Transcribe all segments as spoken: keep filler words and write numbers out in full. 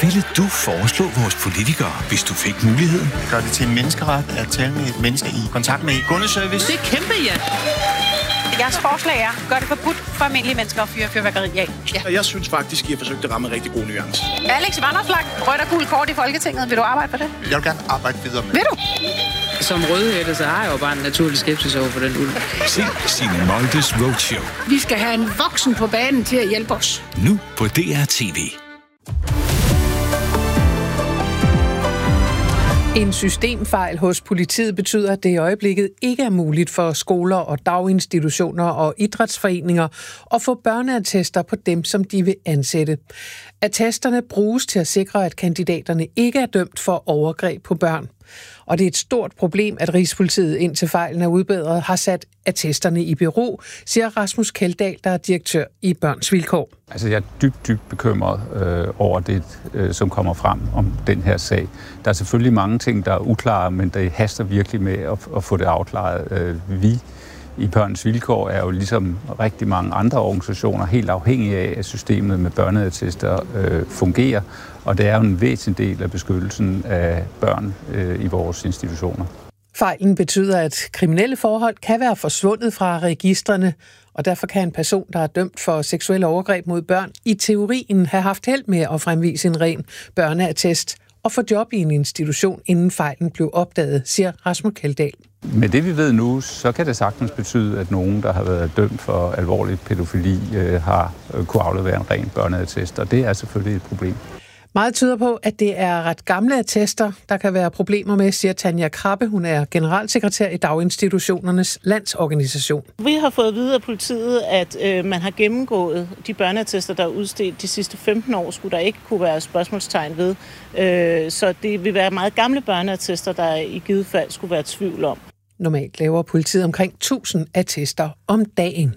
ville du foreslå vores politikere, hvis du fik muligheden? Gør det til en menneskeret at tale med et menneske i kontakt med kundeservice? Det er kæmpe, ja. Jeres forslag er, gør det forbudt for almindelige mennesker at fyre fyrværkeri af. Ja. Jeg synes faktisk, I har forsøgt at ramme en rigtig god nuance. Alex Vanopslagh, rødt og gult kort i Folketinget. Vil du arbejde for det? Jeg vil gerne arbejde videre med. Vil du? Som rødhætte, så har jeg jo bare en naturlig skepsis over for den ulv. Se Signe Moldes Roadshow. Vi skal have en voksen på banen til at hjælpe os. Nu på D R T V. En systemfejl hos politiet betyder, at det i øjeblikket ikke er muligt for skoler og daginstitutioner og idrætsforeninger at få børneattester på dem, som de vil ansætte. Attesterne bruges til at sikre, at kandidaterne ikke er dømt for overgreb på børn. Og det er et stort problem, at Rigspolitiet indtil fejlen er udbedret har sat attesterne i bero, siger Rasmus Kjeldahl, der er direktør i Børns Vilkår. Altså jeg er dybt, dybt bekymret øh, over det, øh, som kommer frem om den her sag. Der er selvfølgelig mange ting, der er uklare, men det haster virkelig med at, at få det afklaret. Øh, vi i Børns Vilkår er jo ligesom rigtig mange andre organisationer helt afhængige af, at systemet med børneattester øh, fungerer, og det er jo en væsentlig del af beskyttelsen af børn øh, i vores institutioner. Fejlen betyder, at kriminelle forhold kan være forsvundet fra registrene, og derfor kan en person, der er dømt for seksuelle overgreb mod børn, i teorien have haft held med at fremvise en ren børneattest og få job i en institution, inden fejlen blev opdaget, siger Rasmus Kjeldahl. Med det vi ved nu, så kan det sagtens betyde, at nogen, der har været dømt for alvorlig pædofili, øh, har øh, kunne aflevere en ren børneattest, og det er selvfølgelig et problem. Meget tyder på, at det er ret gamle attester, der kan være problemer med, siger Tanja Krabbe. Hun er generalsekretær i Daginstitutionernes Landsorganisation. Vi har fået at vide af politiet, at øh, man har gennemgået de børneattester, der er udstedt de sidste femten år, skulle der ikke kunne være spørgsmålstegn ved. Øh, så det vil være meget gamle børneattester, der i givet fald skulle være tvivl om. Normalt laver politiet omkring tusind attester om dagen.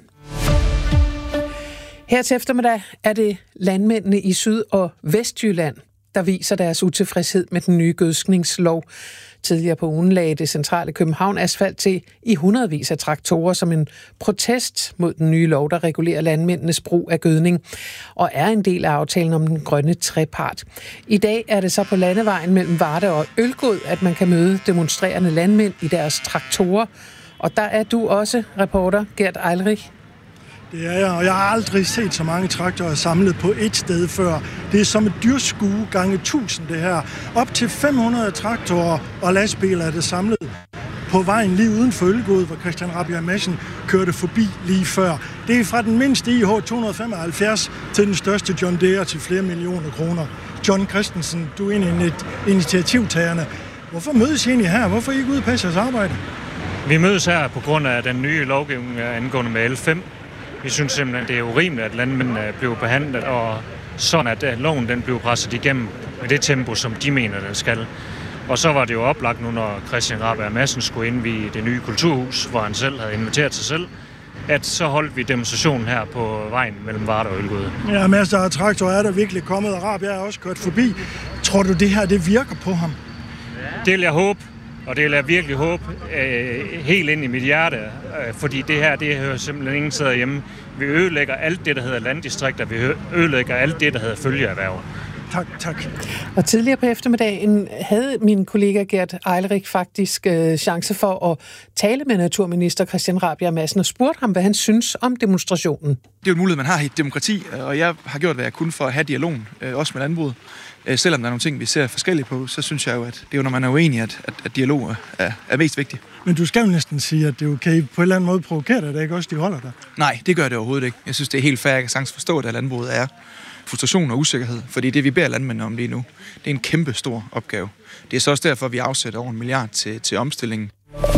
Her til eftermiddag er det landmændene i Syd- og Vestjylland, der viser deres utilfredshed med den nye gødskningslov. Tidligere på ugen lagde det centrale København asfalt til i hundredvis af traktorer som en protest mod den nye lov, der regulerer landmændenes brug af gødning, og er en del af aftalen om den grønne trepart. I dag er det så på landevejen mellem Varde og Ølgod, at man kan møde demonstrerende landmænd i deres traktorer. Og der er du også, reporter Gert Eilrich. Det er jeg, og jeg har aldrig set så mange traktorer samlet på et sted før. Det er som et dyrskue gange tusind det her. Op til fem hundrede traktorer og lastbiler er det samlet på vejen lige uden for Ølgod, hvor Christian Rabjerg Madsen kørte forbi lige før. Det er fra den mindste I H to hundrede femoghalvfjerds til den største John Deere til flere millioner kroner. John Christensen, du er en af initiativtagerne. Hvorfor mødes I egentlig her? Hvorfor er I ikke ude og passe jeres arbejde? Vi mødes her på grund af den nye lovgivning angående med L fem. Vi synes simpelthen, det er urimeligt, at landmændene bliver behandlet, og sådan at loven den bliver presset igennem med det tempo, som de mener, den skal. Og så var det jo oplagt nu, når Christian Rabjerg Madsen skulle indvie det nye kulturhus, hvor han selv havde inviteret sig selv, at så holdt vi demonstrationen her på vejen mellem Varde og Ølgod. Ja, masser af traktorer er der virkelig kommet, og Rabjerg er også kørt forbi. Tror du, det her det virker på ham? Det vil jeg håbe. Og det vil jeg virkelig håbe øh, helt ind i mit hjerte, øh, fordi det her, det hører simpelthen ingen steder hjemme. Vi ødelægger alt det, der hedder landdistrikter, vi ødelægger alt det, der hedder følgeerhverv. Tak, tak. Og tidligere på eftermiddagen havde min kollega Gert Eilrich faktisk øh, chance for at tale med naturminister Christian Rabjerg Madsen og spurgte ham, hvad han synes om demonstrationen. Det er jo en mulighed, man har i et demokrati, og jeg har gjort, hvad jeg kunne for at have dialogen, øh, også med landbruget. Selvom der er nogle ting, vi ser forskelligt på, så synes jeg jo, at det er jo, når man er uenig, at, at, at dialog er, er mest vigtigt. Men du skal jo næsten sige, at det er okay på en eller anden måde provokere dig, det ikke også, de holder dig? Nej, det gør det overhovedet ikke. Jeg synes, det er helt fair, jeg kan sagtens forstå, at landbruget er frustration og usikkerhed, fordi det, vi beder landmændene om lige nu, det er en kæmpe stor opgave. Det er så også derfor, vi afsætter over en milliard til, til omstillingen.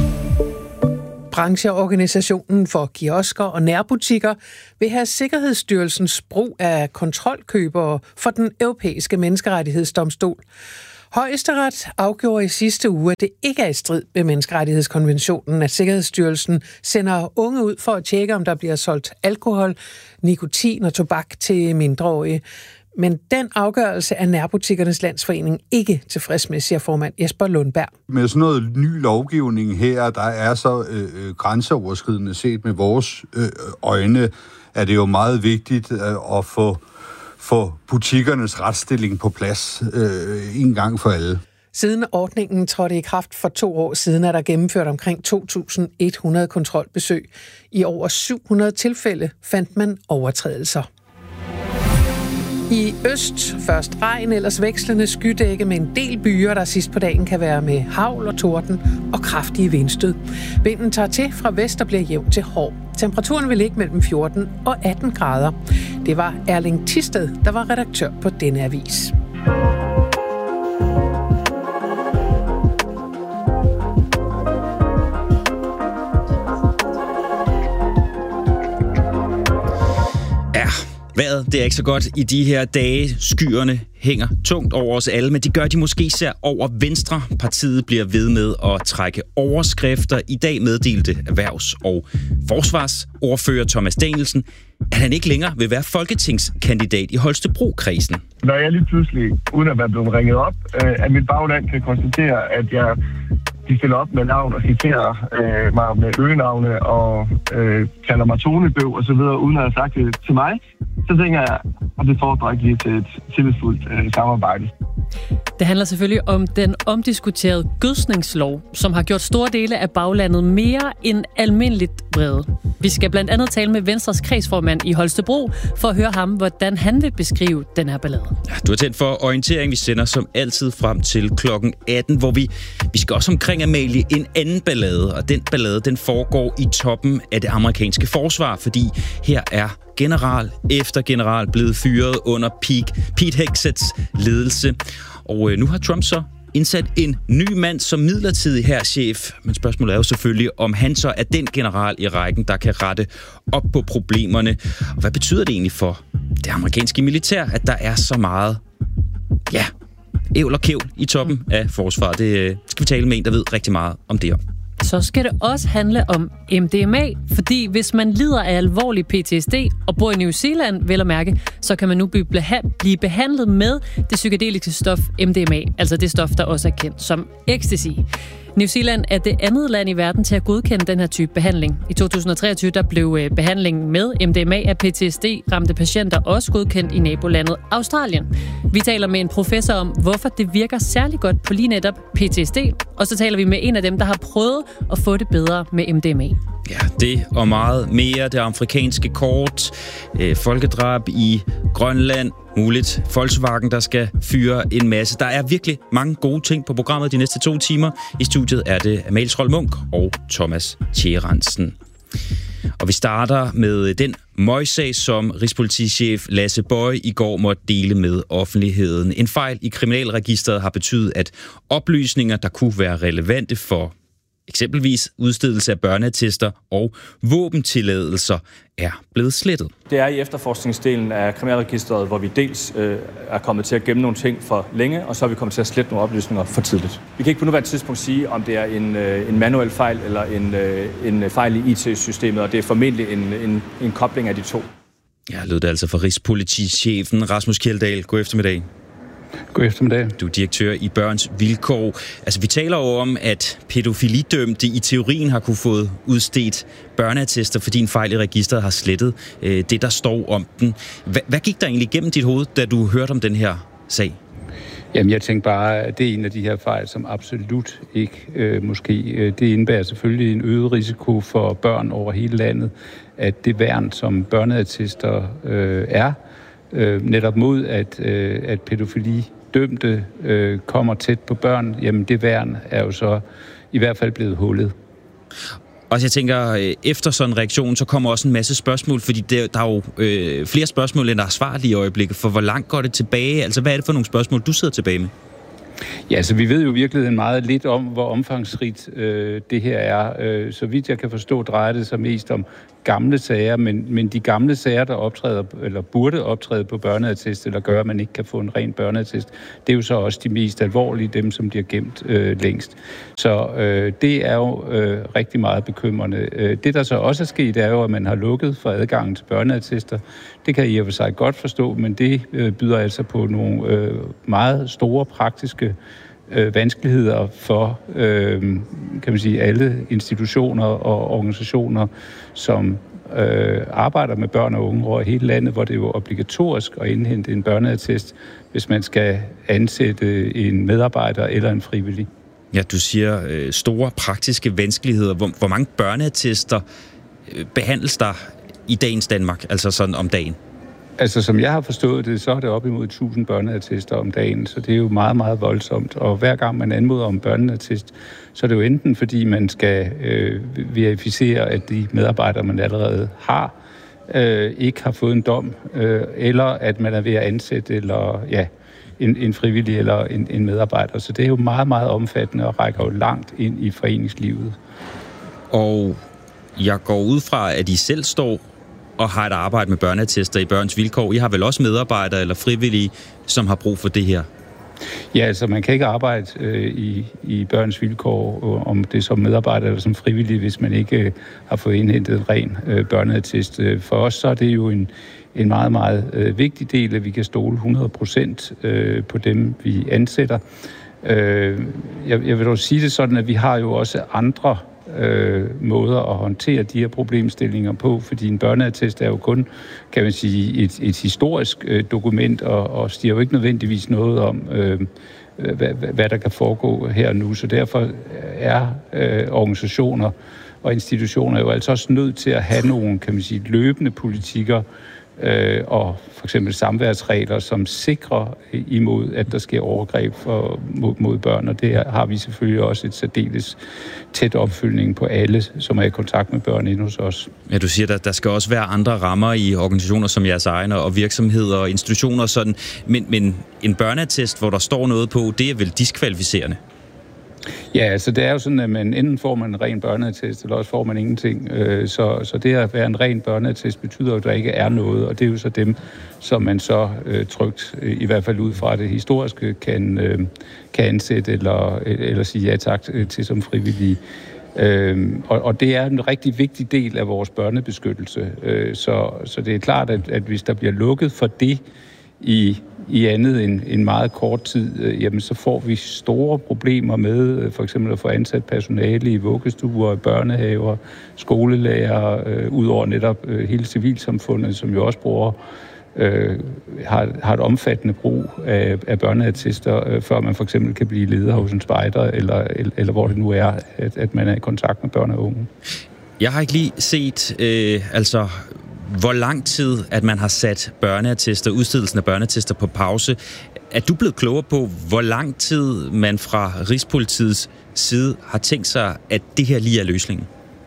Brancheorganisationen for kiosker og nærbutikker vil have Sikkerhedsstyrelsens brug af kontrolkøbere for den europæiske menneskerettighedsdomstol. Højesteret afgjorde i sidste uge, at det ikke er i strid med menneskerettighedskonventionen, at Sikkerhedsstyrelsen sender unge ud for at tjekke, om der bliver solgt alkohol, nikotin og tobak til mindreårige. Men den afgørelse er Nærbutikkernes Landsforening ikke tilfreds med, siger formand Jesper Lundberg. Med sådan noget ny lovgivning her, der er så øh, grænseoverskridende set med vores øh, øjne, er det jo meget vigtigt øh, at få få butikkernes retsstilling på plads øh, en gang for alle. Siden ordningen trådte i kraft for to år siden, er der gennemført omkring to tusind et hundrede kontrolbesøg. I over syv hundrede tilfælde fandt man overtrædelser. I øst først regn, ellers vekslende skydække med en del byer, der sidst på dagen kan være med hagl og torden og kraftige vindstød. Vinden tager til fra vest og bliver jævn til hård. Temperaturen vil ligge mellem fjorten og atten grader. Det var Erling Tisted, der var redaktør på denne avis. Vejret, det er ikke så godt i de her dage. Skyerne hænger tungt over os alle, men det gør de måske især over Venstre. Partiet bliver ved med at trække overskrifter. I dag meddelte erhvervs- og forsvarsordfører Thomas Danielsen, at han ikke længere vil være folketingskandidat i Holstebro-kredsen. Når jeg lige pludselig, uden at være blevet ringet op, at mit bagland kan konstatere, at jeg de stiller op med navn og citerer øh, mig med øgenavne og øh, kalder mig tonebøv og så videre, uden at have sagt det til mig, så tænker jeg, at det fordrer ikke lige til et tillidsfuldt øh, samarbejde. Det handler selvfølgelig om den omdiskuterede gødskningslov, som har gjort store dele af baglandet mere end almindeligt vrede. Vi skal blandt andet tale med Venstres kredsformand i Holstebro for at høre ham, hvordan han vil beskrive den her ballade. Ja, du er tændt for orientering. Vi sender som altid frem til klokken atten, hvor vi, vi skal også omkring Amalie en anden ballade, og den ballade den foregår i toppen af det amerikanske forsvar, fordi her er general efter general blevet fyret under Pete, Pete Hegseths ledelse. Og øh, nu har Trump så indsat en ny mand som midlertidig hærchef. Men spørgsmålet er jo selvfølgelig, om han så er den general i rækken, der kan rette op på problemerne. Og hvad betyder det egentlig for det amerikanske militær, at der er så meget, ja, ævl og kævl i toppen af forsvaret? Det øh, skal vi tale med en, der ved rigtig meget om det her. Så skal det også handle om M D M A, fordi hvis man lider af alvorlig P T S D og bor i New Zealand, vel at mærke, så kan man nu blive behandlet med det psykedeliske stof M D M A, altså det stof, der også er kendt som ecstasy. New Zealand er det andet land i verden til at godkende den her type behandling. I to tusind og treogtyve der blev behandlingen med M D M A af P T S D-ramte patienter også godkendt i nabolandet Australien. Vi taler med en professor om, hvorfor det virker særlig godt på lige netop P T S D, og så taler vi med en af dem, der har prøvet at få det bedre med M D M A. Ja, det og meget mere. Det afrikanske kort, øh, folkedrab i Grønland, muligt Volkswagen, der skal fyre en masse. Der er virkelig mange gode ting på programmet de næste to timer. I studiet er det Amalie Trold Munk og Thomas Tjerensen. Og vi starter med den møgssag, som rigspolitichef Lasse Boye i går måtte dele med offentligheden. En fejl i kriminalregisteret har betydet, at oplysninger, der kunne være relevante for eksempelvis udstedelse af børneattester og våbentilladelser, er blevet slettet. Det er i efterforskningsdelen af kriminalregisteret, hvor vi dels øh, er kommet til at gemme nogle ting for længe, og så er vi kommet til at slette nogle oplysninger for tidligt. Vi kan ikke på nuværende tidspunkt sige, om det er en, øh, en manuel fejl eller en, øh, en fejl i I T-systemet, og det er formentlig en, en, en kobling af de to. Ja, lød det altså fra rigspolitichefen Rasmus Kjeldahl. God eftermiddag. God eftermiddag. Du er direktør i Børns Vilkår. Altså, vi taler jo om, at pædofilidømte i teorien har kunne få udstedt børneattester, fordi en fejl i registeret har slettet øh, det, der står om den. Hva, hvad gik der egentlig igennem dit hoved, da du hørte om den her sag? Jamen, jeg tænkte bare, at det er en af de her fejl, som absolut ikke øh, måske... Øh, det indebærer selvfølgelig en øget risiko for børn over hele landet, at det værn, som børneattester øh, er, Øh, netop mod, at, øh, at pædofili dømte øh, kommer tæt på børn, jamen det værn er jo så i hvert fald blevet hullet. Og jeg tænker, efter sådan en reaktion, så kommer også en masse spørgsmål, fordi der, der er jo øh, flere spørgsmål, end der er svar lige i øjeblikket. For hvor langt går det tilbage? Altså, hvad er det for nogle spørgsmål, du sidder tilbage med? Ja, så vi ved jo virkelig meget lidt om, hvor omfangsrigt øh, det her er. Øh, så vidt jeg kan forstå, drejer det sig mest om gamle sager, men, men de gamle sager, der optræder, eller burde optræde på børneattest, eller gør, at man ikke kan få en ren børneattest, det er jo så også de mest alvorlige, dem som bliver gemt øh, længst. Så øh, det er jo øh, rigtig meget bekymrende. Øh, det, der så også er sket, er jo, at man har lukket for adgangen til børneattester. Det kan I og for sig godt forstå, men det øh, byder altså på nogle øh, meget store praktiske øh, vanskeligheder for øh, kan man sige, alle institutioner og organisationer, som øh, arbejder med børn og unge over hele landet, hvor det er jo obligatorisk at indhente en børneattest, hvis man skal ansætte en medarbejder eller en frivillig. Ja, du siger øh, store praktiske vanskeligheder. Hvor, hvor mange børneattester øh, behandles der i dagens Danmark, altså sådan om dagen? Altså, som jeg har forstået det, så er det op imod tusind børneattester om dagen, så det er jo meget, meget voldsomt. Og hver gang man anmoder om børneattest, så er det jo enten, fordi man skal øh, verificere, at de medarbejdere, man allerede har, øh, ikke har fået en dom, øh, eller at man er ved at ansætte, eller ja, en, en frivillig eller en, en medarbejder. Så det er jo meget, meget omfattende og rækker jo langt ind i foreningslivet. Og jeg går ud fra, at I selv står og har et arbejde med børneattester i Børns Vilkår. I har vel også medarbejdere eller frivillige, som har brug for det her? Ja, altså man kan ikke arbejde øh, i, i Børns Vilkår, om det er som medarbejder eller som frivillig, hvis man ikke øh, har fået indhentet en ren øh, børneattest. For os så er det jo en, en meget, meget øh, vigtig del, at vi kan stole hundrede procent øh, på dem, vi ansætter. Øh, jeg, jeg vil dog sige det sådan, at vi har jo også andre Øh, måder at håndtere de her problemstillinger på, fordi en børneattest er jo kun, kan man sige, et, et historisk øh, dokument, og, og siger jo ikke nødvendigvis noget om, øh, hvad, hvad der kan foregå her og nu. Så derfor er øh, organisationer og institutioner jo altså også nødt til at have nogle, kan man sige, løbende politikker øh, og for eksempel samværsregler, som sikrer imod, at der sker overgreb for, mod, mod børn, og det har vi selvfølgelig også et særdeles tæt opfølgning på alle, som er i kontakt med børn inde hos os. Ja, du siger, at der skal også være andre rammer i organisationer som jeres egne, og virksomheder og institutioner og sådan, men, men en børneattest, hvor der står noget på, det er vel diskvalificerende? Ja, altså det er jo sådan, at man enten får man en ren børneattest, eller også får man ingenting. Så, så det at være en ren børneattest betyder jo, at der ikke er noget, og det er jo så dem, som man så øh, trygt, i hvert fald ud fra det historiske, kan, øh, kan ansætte eller, eller sige ja tak til som frivillige. Øh, og, og det er en rigtig vigtig del af vores børnebeskyttelse. Øh, så, så det er klart, at, at hvis der bliver lukket for det, I, i andet end en meget kort tid, øh, jamen så får vi store problemer med øh, for eksempel at få ansat personale i vuggestuer, børnehaver, skolelærer, øh, ud over netop øh, hele civilsamfundet, som jo også bruger, øh, har, har et omfattende brug af, af børneattester, øh, før man for eksempel kan blive leder hos en spejder, eller, eller, eller hvor det nu er, at, at man er i kontakt med børn og unge. Jeg har ikke lige set, øh, altså hvor lang tid, at man har sat børneattester, udstedelsen af børneattester på pause. Er du blevet klogere på, hvor lang tid man fra Rigspolitiets side har tænkt sig, at det her lige er løsningen?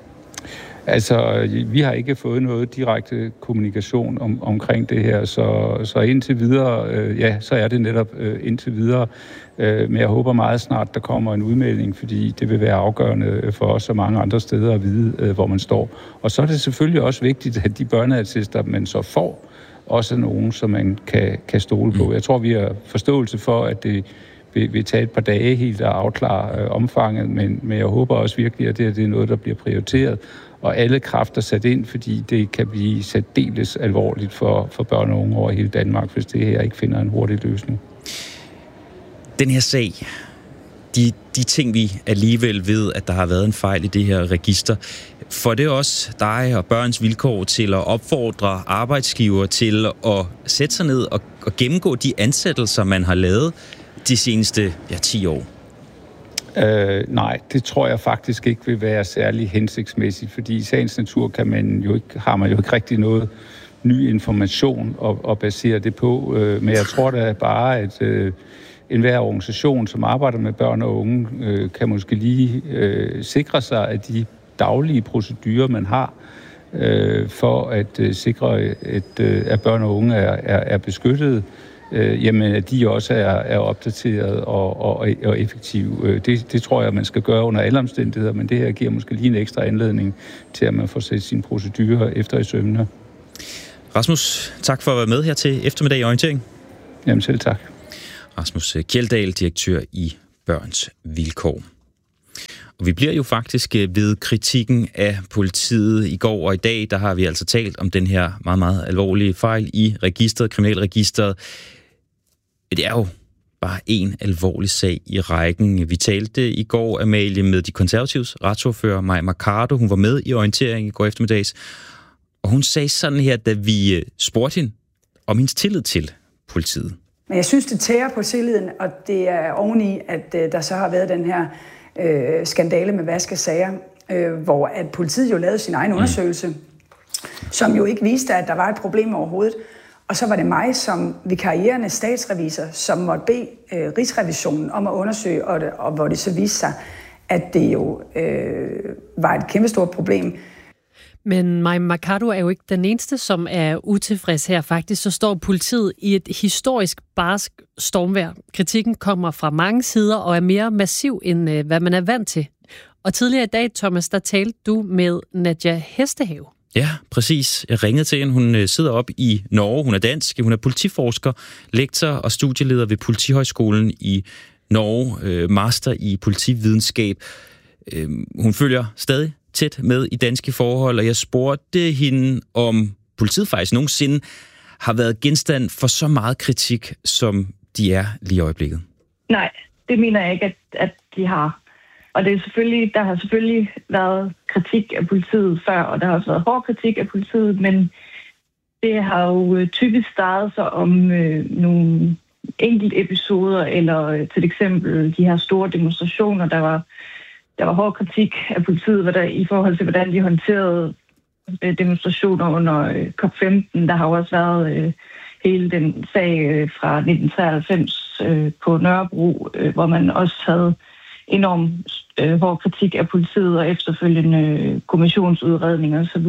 Altså, vi har ikke fået noget direkte kommunikation om, omkring det her, så, så indtil videre, øh, ja, så er det netop øh, indtil videre. Øh, men jeg håber meget snart, der kommer en udmelding, fordi det vil være afgørende for os og mange andre steder at vide, øh, hvor man står. Og så er det selvfølgelig også vigtigt, at de børneattester, man så får, også er nogen, som man kan, kan stole på. Jeg tror, vi har forståelse for, at det vil, vil tage et par dage helt at afklare øh, omfanget, men, men jeg håber også virkelig, at det, det er noget, der bliver prioriteret, og alle kræfter sat ind, fordi det kan blive særdeles alvorligt for, for børn og unge over hele Danmark, hvis det her ikke finder en hurtig løsning. Den her sag, de, de ting, vi alligevel ved, at der har været en fejl i det her register, får det også dig og Børns Vilkår til at opfordre arbejdsgiver til at sætte sig ned og, og gennemgå de ansættelser, man har lavet de seneste ja, ti år? Øh, nej, det tror jeg faktisk ikke vil være særlig hensigtsmæssigt, fordi i sagens natur kan man jo ikke, har man jo ikke rigtig noget ny information at, at basere det på. Øh, men jeg tror da bare, at øh, enhver organisation, som arbejder med børn og unge, øh, kan måske lige øh, sikre sig, at de daglige procedurer, man har, øh, for at øh, sikre, at, øh, at børn og unge er, er, er beskyttet, Øh, jamen, at de også er, er opdateret og, og, og effektive. Det, det tror jeg, man skal gøre under alle omstændigheder, men det her giver måske lige en ekstra anledning til, at man får sat sine procedurer efter i sømmene. Rasmus, tak for at være med her til eftermiddag i Orientering. Jamen selv tak. Rasmus Kjeldahl, direktør i Børns Vilkår. Og vi bliver jo faktisk ved kritikken af politiet i går og i dag. Der har vi altså talt om den her meget, meget alvorlige fejl i registret, kriminalregistret. Det er jo bare en alvorlig sag i rækken. Vi talte i går, Amalie, med de konservatives retsordfører Mai Mercado. Hun var med i Orientering i går eftermiddags. Og hun sagde sådan her, da vi spurgte hende om hendes tillid til politiet. Men jeg synes, det tærer på tilliden, og det er oveni, at øh, der så har været den her øh, skandale med vaskesager, øh, hvor at politiet jo lavede sin egen undersøgelse, mm. som jo ikke viste, at der var et problem overhovedet. Og så var det mig som vikarierende statsrevisor, som måtte bede øh, Rigsrevisionen om at undersøge, og, det, og hvor det så viste sig, at det jo øh, var et kæmpestort problem. Men Mai Mercado er jo ikke den eneste, som er utilfreds her. Faktisk så står politiet i et historisk barsk stormvejr. Kritikken kommer fra mange sider og er mere massiv, end øh, hvad man er vant til. Og tidligere i dag, Thomas, der talte du med Nadja Hestehave. Ja, præcis. Jeg ringede til hende. Hun sidder op i Norge. Hun er dansk. Hun er politiforsker, lektor og studieleder ved Politihøjskolen i Norge. Øh, master i politividenskab. Øh, hun følger stadig tæt med i danske forhold, og jeg spurgte hende, om politiet faktisk nogensinde har været genstand for så meget kritik, som de er lige i øjeblikket. Nej, det mener jeg ikke, at, at de har. Og det er selvfølgelig, der har selvfølgelig været kritik af politiet før, og der har også været hård kritik af politiet, men det har jo typisk startet sig om øh, nogle enkelte episoder, eller øh, til eksempel de her store demonstrationer, der var Der var hård kritik af politiet hvad der, i forhold til, hvordan de håndterede øh, demonstrationer under øh, C O P femten. Der har jo også været øh, hele den sag øh, fra nitten treoghalvfems øh, på Nørrebro, øh, hvor man også havde enorm øh, hård kritik af politiet og efterfølgende øh, kommissionsudredninger osv.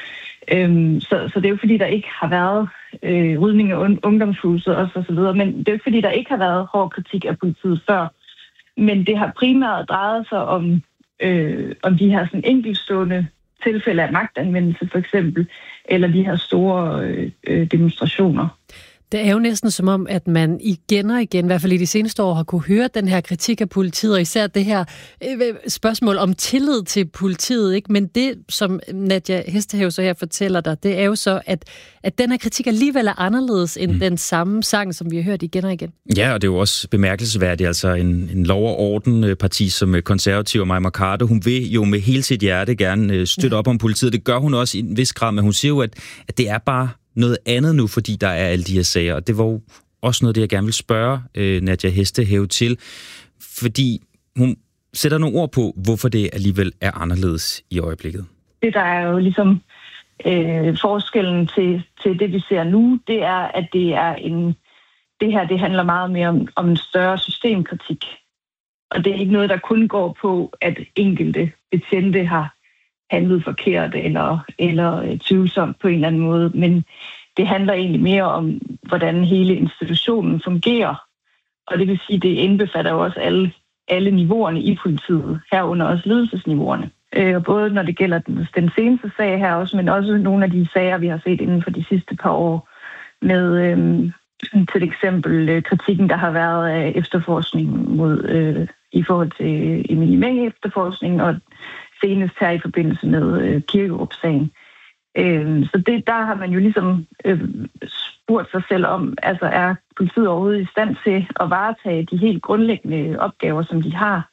Øhm, så, så det er jo fordi, der ikke har været øh, rydning af ungdomshuset og så videre, men det er jo fordi, der ikke har været hård kritik af politiet før. Men det har primært drejet sig om, øh, om de her sådan enkeltstående tilfælde af magtanvendelse for eksempel, eller de her store øh, demonstrationer. Det er jo næsten som om, at man igen og igen, i hvert fald i de seneste år, har kunne høre den her kritik af politiet, og især det her øh, spørgsmål om tillid til politiet. Ikke? Men det, som Nadja Hestehave så her fortæller dig, det er jo så, at, at den her kritik alligevel er anderledes end mm. den samme sang, som vi har hørt igen og igen. Ja, og det er jo også bemærkelsesværdigt. Altså en, en lov- og orden-parti som konservativ og Mai Mercado, hun vil jo med hele sit hjerte gerne støtte op om politiet. Det gør hun også i en vis grad, men hun siger jo, at, at det er bare noget andet nu, fordi der er alle de her sager. Og det var jo også noget, det jeg gerne vil spørge øh, Nadja Hestehave til, fordi hun sætter nogle ord på, hvorfor det alligevel er anderledes i øjeblikket. Det, der er jo ligesom øh, forskellen til, til det, vi ser nu, det er, at det er en, det her det handler meget mere om, om en større systemkritik. Og det er ikke noget, der kun går på, at enkelte betjente har handlet forkert eller, eller tvivlsomt på en eller anden måde, men det handler egentlig mere om, hvordan hele institutionen fungerer. Og det vil sige, det indbefatter jo også alle, alle niveauerne i politiet, herunder også ledelsesniveauerne. Øh, både når det gælder den, den seneste sag her også, men også nogle af de sager, vi har set inden for de sidste par år, med øh, til eksempel øh, kritikken, der har været af efterforskningen mod, øh, i forhold til Emilie Meng efterforskningen, og senest her i forbindelse med øh, Kirkerup-sagen. Øh, så det, der har man jo ligesom øh, spurgt sig selv om, altså er politiet overhovedet i stand til at varetage de helt grundlæggende opgaver, som de har?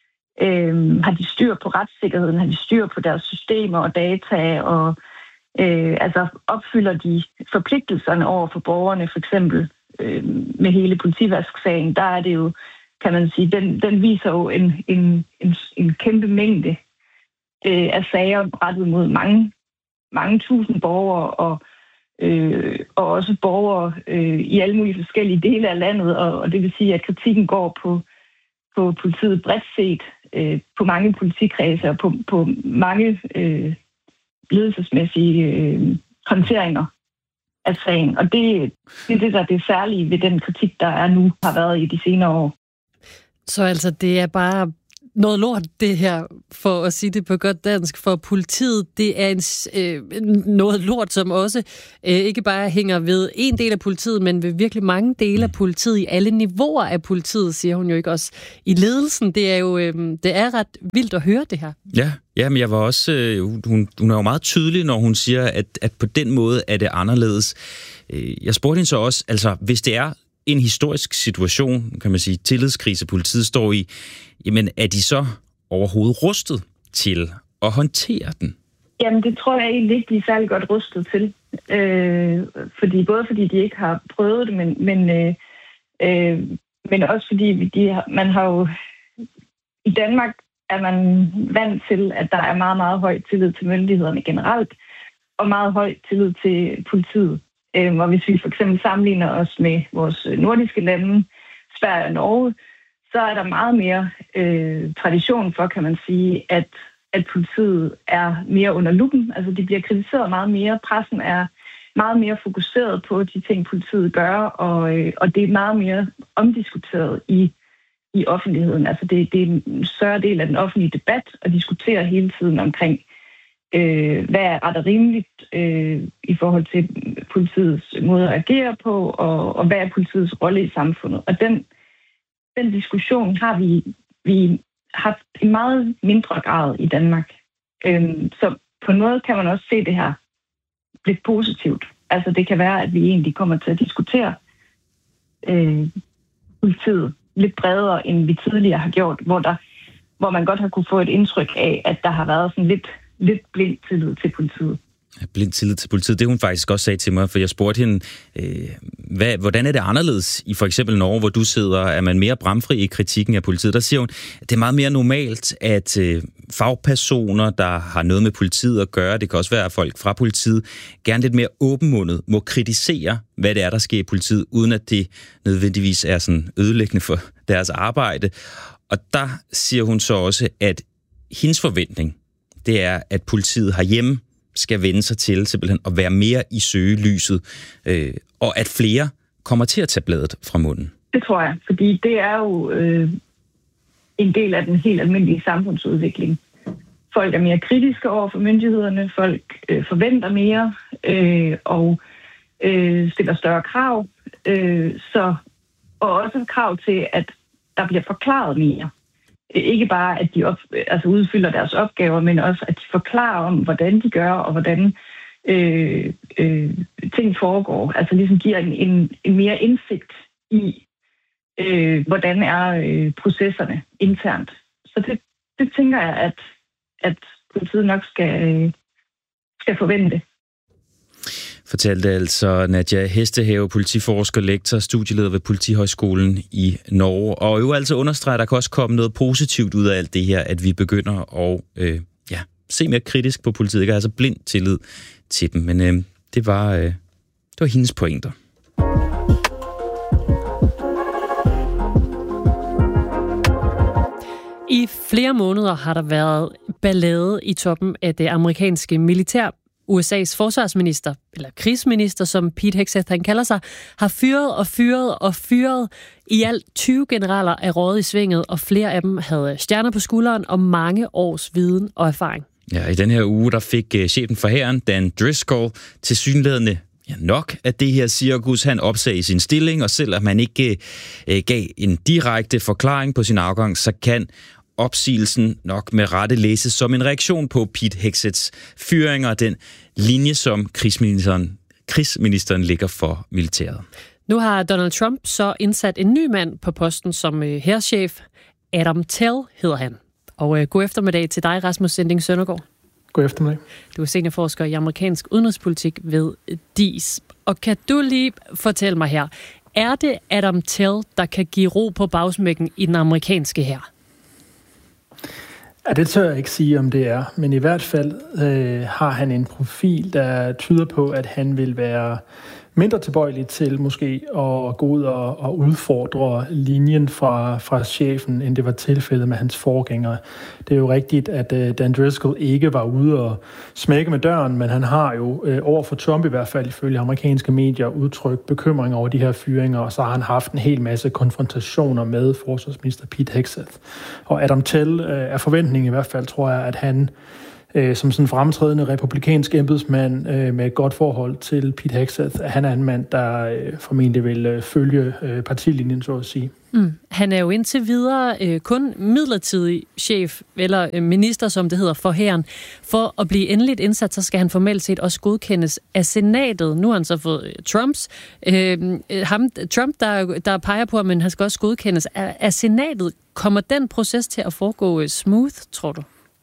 Øh, har de styr på retssikkerheden? Har de styr på deres systemer og data? Og øh, altså opfylder de forpligtelserne over for borgerne, for eksempel øh, med hele politivask-sagen? Der er det jo, kan man sige, den, den viser jo en, en, en, en kæmpe mængde af sager rettet mod mange, mange tusind borgere, og, øh, og også borgere øh, i alle mulige forskellige dele af landet, og, og det vil sige, at kritikken går på, på politiet bredt set, øh, på mange politikredse og på, på mange øh, ledelsesmæssige øh, håndteringer af sagen. Og det, det er det, der er det særlige ved den kritik, der er nu, har været i de senere år. Så altså, det er bare noget lort, det her, for at sige det på godt dansk, for politiet. Det er en, øh, noget lort, som også øh, ikke bare hænger ved en del af politiet, men ved virkelig mange dele af politiet, i alle niveauer af politiet, siger hun jo ikke også. I ledelsen, det er jo øh, det er ret vildt at høre det her. Ja, ja, men jeg var også, øh, hun, hun er jo meget tydelig, når hun siger, at, at på den måde er det anderledes. Jeg spurgte hende så også, altså hvis det er en historisk situation, kan man sige, tillidskrise politiet står i, jamen er de så overhovedet rustet til at håndtere den? Jamen, det tror jeg egentlig ikke, de er særlig godt rustet til. Øh, fordi, både fordi de ikke har prøvet det, men, men, øh, øh, men også fordi de har, man har jo... I Danmark er man vant til, at der er meget, meget høj tillid til myndighederne generelt, og meget høj tillid til politiet. Øh, og hvis vi for eksempel sammenligner os med vores nordiske lande, Sverige og Norge, så er der meget mere øh, tradition for, kan man sige, at at politiet er mere under luppen. Altså, de bliver kritiseret meget mere. Pressen er meget mere fokuseret på de ting, politiet gør, og, øh, og det er meget mere omdiskuteret i, i offentligheden. Altså, det, det er en større del af den offentlige debat at diskutere hele tiden omkring, øh, hvad er ret og rimeligt øh, i forhold til politiets måde at agere på, og, og hvad er politiets rolle i samfundet. Og den, den diskussion har vi... vi haft i meget mindre grad i Danmark. Øhm, så på en måde kan man også se det her lidt positivt. Altså det kan være, at vi egentlig kommer til at diskutere øh, politiet lidt bredere, end vi tidligere har gjort, hvor, der, hvor man godt har kunne få et indtryk af, at der har været sådan lidt, lidt blind tillid til politiet. Blind tillid til politiet, det hun faktisk også sagde til mig, for jeg spurgte hende, øh, hvad, hvordan er det anderledes i for eksempel Norge, hvor du sidder, er man mere bramfri i kritikken af politiet? Der siger hun, at det er meget mere normalt, at øh, fagpersoner, der har noget med politiet at gøre, det kan også være folk fra politiet, gerne lidt mere åbenmundet må kritisere, hvad det er, der sker i politiet, uden at det nødvendigvis er sådan ødelæggende for deres arbejde. Og der siger hun så også, at hendes forventning, det er, at politiet herhjemme skal vende sig til simpelthen at være mere i søgelyset, øh, og at flere kommer til at tage bladet fra munden. Det tror jeg, fordi det er jo øh, en del af den helt almindelige samfundsudvikling. Folk er mere kritiske over for myndighederne, folk øh, forventer mere, øh, og øh, stiller større krav, øh, så, og også krav til, at der bliver forklaret mere. Ikke bare, at de op, altså udfylder deres opgaver, men også, at de forklarer om, hvordan de gør, og hvordan øh, øh, ting foregår. Altså ligesom giver en, en, en mere indsigt i, øh, hvordan er øh, processerne internt. Så det, det tænker jeg, at, at politiet nok skal, øh, skal forvente. Fortalte altså Nadia Hestehave, politiforsker, lektor, studieleder ved Politihøjskolen i Norge. Og jo altså understreger, at der kan også komme noget positivt ud af alt det her, at vi begynder at øh, ja, se mere kritisk på politiet. Ikke altså blind tillid til dem. Men øh, det, var, øh, det var hendes pointer. I flere måneder har der været ballade i toppen af det amerikanske militær. U S A's forsvarsminister, eller krigsminister, som Pete Hegseth han kalder sig, har fyret og fyret og fyret. I alt tyve generaler er røget i svinget, og flere af dem havde stjerner på skulderen og mange års viden og erfaring. Ja, i den her uge, der fik uh, chefen for hæren, Dan Driscoll, tilsyneladende ja, nok at det her cirkus, han opsagde sin stilling, og selvom man ikke uh, gav en direkte forklaring på sin afgang, så kan opsigelsen nok med rette læses som en reaktion på Pete Hegseths fyringer og den linje, som krigsministeren, krigsministeren ligger for militæret. Nu har Donald Trump så indsat en ny mand på posten som øh, hærchef. Adam Tell hedder han. Og øh, god eftermiddag til dig, Rasmus Sinding Søndergaard. God eftermiddag. Du er seniorforsker i amerikansk udenrigspolitik ved D I S. Og kan du lige fortælle mig her, er det Adam Tell, der kan give ro på bagsmækken i den amerikanske hær? Ja, det tør jeg ikke sige, om det er. Men i hvert fald øh, har han en profil, der tyder på, at han vil være mindre tilbøjelig til måske at gå ud og, og udfordre linjen fra, fra chefen, end det var tilfældet med hans forgængere. Det er jo rigtigt, at uh, Dan Driscoll ikke var ude og smække med døren, men han har jo uh, over for Trump i hvert fald ifølge amerikanske medier udtrykt bekymring over de her fyringer, og så har han haft en hel masse konfrontationer med forsvarsminister Pete Hegseth. Og Adam Tell uh, er forventningen i hvert fald, tror jeg, at han som sådan en fremtrædende republikansk embedsmand øh, med et godt forhold til Pete Hegseth. Han er en mand, der øh, formentlig vil øh, følge øh, partilinjen, så at sige. Mm. Han er jo indtil videre øh, kun midlertidig chef, eller øh, minister, som det hedder, for hæren. For at blive endeligt indsat, så skal han formelt set også godkendes af senatet. Nu har han så fået øh, Trumps. Øh, ham, Trump, der, der peger på, at han skal også godkendes af, af senatet. Kommer den proces til at foregå øh, smooth, tror du?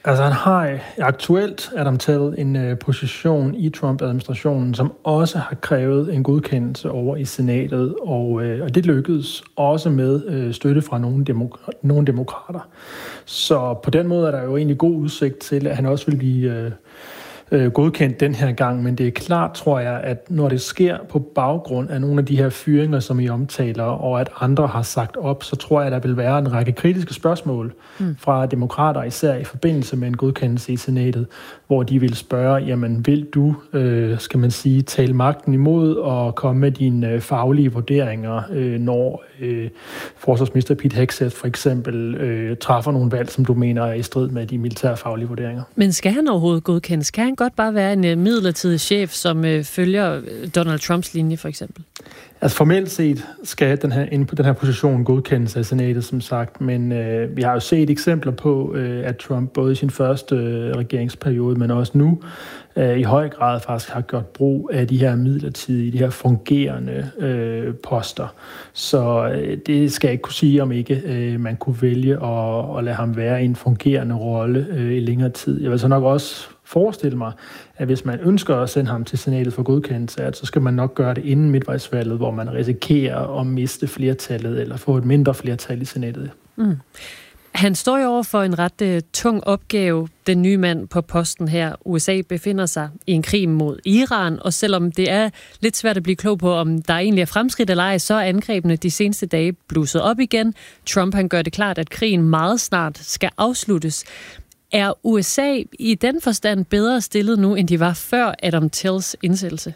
Altså han har aktuelt, Adam Tell, en øh, position i Trump-administrationen, som også har krævet en godkendelse over i senatet, og, øh, og det lykkedes også med øh, støtte fra nogle, demok- nogle demokrater. Så på den måde er der jo egentlig god udsigt til, at han også vil blive øh, øh, godkendt den her gang, men det er klart, tror jeg, at når det sker på baggrund af nogle af de her fyringer, som I omtaler, og at andre har sagt op, så tror jeg, at der vil være en række kritiske spørgsmål mm. fra demokrater, især i forbindelse med en godkendelse i senatet, hvor de vil spørge, jamen vil du, øh, skal man sige, tale magten imod og komme med dine øh, faglige vurderinger, øh, når øh, forsvarsminister Pete Hegseth for eksempel øh, træffer nogle valg, som du mener er i strid med de militærfaglige vurderinger. Men skal han overhovedet godkendes? Kan han godt bare være en uh, midlertidig chef, som uh, følger Donald Trumps linje, for eksempel? Altså formelt set skal den her, den her position godkendes af senatet, som sagt, men uh, vi har jo set eksempler på, uh, at Trump både i sin første uh, regeringsperiode, men også nu, uh, i høj grad faktisk har gjort brug af de her midlertidige, de her fungerende uh, poster. Så uh, det skal jeg ikke kunne sige, om ikke uh, man kunne vælge at, at lade ham være i en fungerende rolle uh, i længere tid. Jeg vil så nok også forestille mig, at hvis man ønsker at sende ham til senatet for godkendelse, at så skal man nok gøre det inden midtvejsvalget, hvor man risikerer at miste flertallet eller få et mindre flertal i senatet. Mm. Han står jo over for en ret uh, tung opgave, den nye mand på posten her. U S A befinder sig i en krig mod Iran, og selvom det er lidt svært at blive klog på, om der egentlig er fremskridt eller ej, så er angrebene de seneste dage blusset op igen. Trump han gør det klart, at krigen meget snart skal afsluttes. Er U S A i den forstand bedre stillet nu, end de var før Adam Tells indsættelse?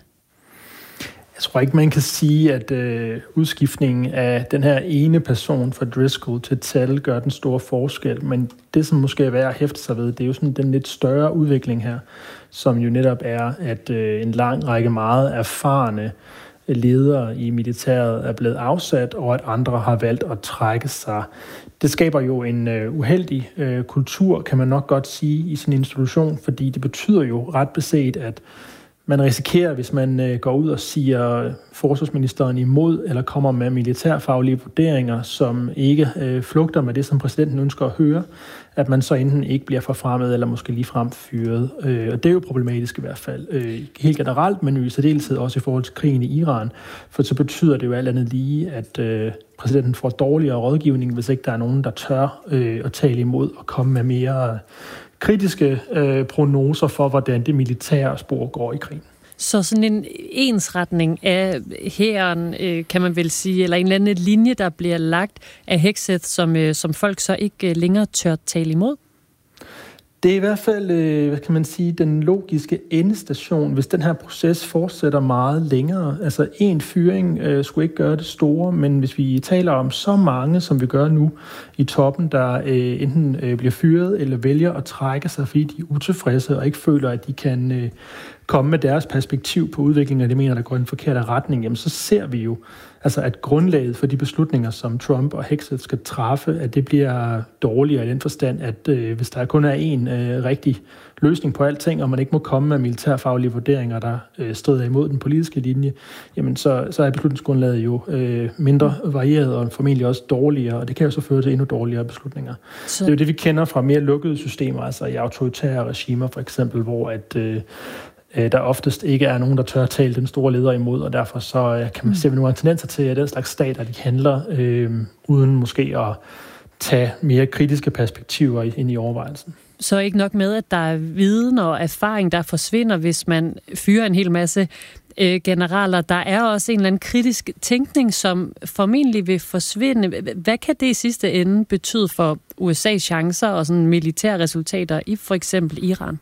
Jeg tror ikke, man kan sige, at øh, udskiftningen af den her ene person fra Driscoll til Tell gør den store forskel. Men det, som måske er værd at hæfte sig ved, det er jo sådan den lidt større udvikling her, som jo netop er, at øh, en lang række meget erfarne ledere i militæret er blevet afsat, og at andre har valgt at trække sig. Det skaber jo en uh, uheldig uh, kultur, kan man nok godt sige, i sådan en institution, fordi det betyder jo ret beset, at man risikerer, hvis man uh, går ud og siger forsvarsministeren imod, eller kommer med militærfaglige vurderinger, som ikke uh, flugter med det, som præsidenten ønsker at høre, at man så enten ikke bliver forfremmet, eller måske ligefrem fyret. Uh, og det er jo problematisk i hvert fald. Uh, helt generelt, men i særdeleshed også i forhold til krigen i Iran, for så betyder det jo alt andet lige, at uh, præsidenten får dårligere rådgivning, hvis ikke der er nogen, der tør øh, at tale imod og komme med mere kritiske øh, prognoser for, hvordan det militære spor går i krigen. Så sådan en ensretning af hæren, øh, kan man vel sige, eller en eller anden linje, der bliver lagt af Hegseth, som, øh, som folk så ikke længere tør tale imod? Det er i hvert fald, hvad kan man sige, den logiske endestation, hvis den her proces fortsætter meget længere. Altså en fyring øh, skulle ikke gøre det store, men hvis vi taler om så mange, som vi gør nu i toppen, der øh, enten øh, bliver fyret eller vælger at trække sig, fordi de er utilfredse og ikke føler, at de kan øh, komme med deres perspektiv på udviklingen af det mener, der går i den forkerte retning, jamen så ser vi jo, altså at grundlaget for de beslutninger, som Trump og Hegseth skal træffe, at det bliver dårligere i den forstand, at øh, hvis der kun er en øh, rigtig løsning på alting, og man ikke må komme med militærfaglige vurderinger, der øh, strider imod den politiske linje, jamen så, så er beslutningsgrundlaget jo øh, mindre varieret og formentlig også dårligere, og det kan jo så føre til endnu dårligere beslutninger. Så det er jo det, vi kender fra mere lukkede systemer, altså i autoritære regimer for eksempel, hvor at øh, der oftest ikke er nogen, der tør tale den store leder imod, og derfor så kan man se nogle gange tendenser til, at den slags stater, de handler øh, uden måske at tage mere kritiske perspektiver ind i overvejelsen. Så ikke nok med, at der er viden og erfaring, der forsvinder, hvis man fyrer en hel masse øh, generaler. Der er også en eller anden kritisk tænkning, som formentlig vil forsvinde. Hvad kan det i sidste ende betyde for U S A's chancer og sådan militære resultater i for eksempel Iran?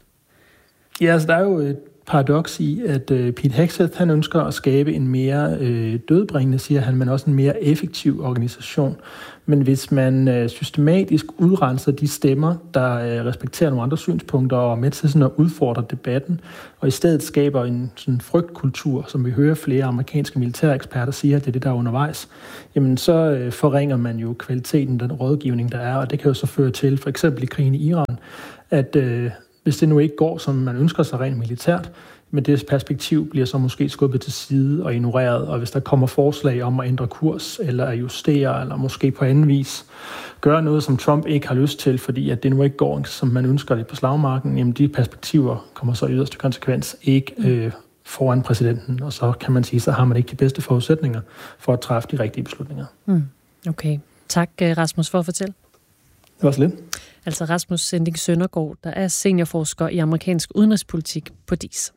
Ja, altså der er jo et paradoks i, at øh, Pete Hegseth, han ønsker at skabe en mere øh, dødbringende, siger han, men også en mere effektiv organisation. Men hvis man øh, systematisk udrenser de stemmer, der øh, respekterer nogle andre synspunkter og er med til sådan at udfordre debatten, og i stedet skaber en sådan frygtkultur, som vi hører flere amerikanske militæreksperter sige, at det er det, der er undervejs, jamen så øh, forringer man jo kvaliteten, den rådgivning, der er, og det kan jo så føre til, for eksempel i krigen i Iran, at øh, hvis det nu ikke går, som man ønsker sig rent militært, Men det perspektiv bliver så måske skubbet til side og ignoreret, og hvis der kommer forslag om at ændre kurs, eller at justere, eller måske på anden vis gøre noget, som Trump ikke har lyst til, fordi at det nu ikke går, som man ønsker det på slagmarken, jamen de perspektiver kommer så i yderste konsekvens ikke øh, foran præsidenten, og så kan man sige, så har man ikke de bedste forudsætninger for at træffe de rigtige beslutninger. Mm. Okay. Tak, Rasmus, for at fortælle. Det var så lidt. Altså Rasmus Sending Søndergaard, der er seniorforsker i amerikansk udenrigspolitik på D I S.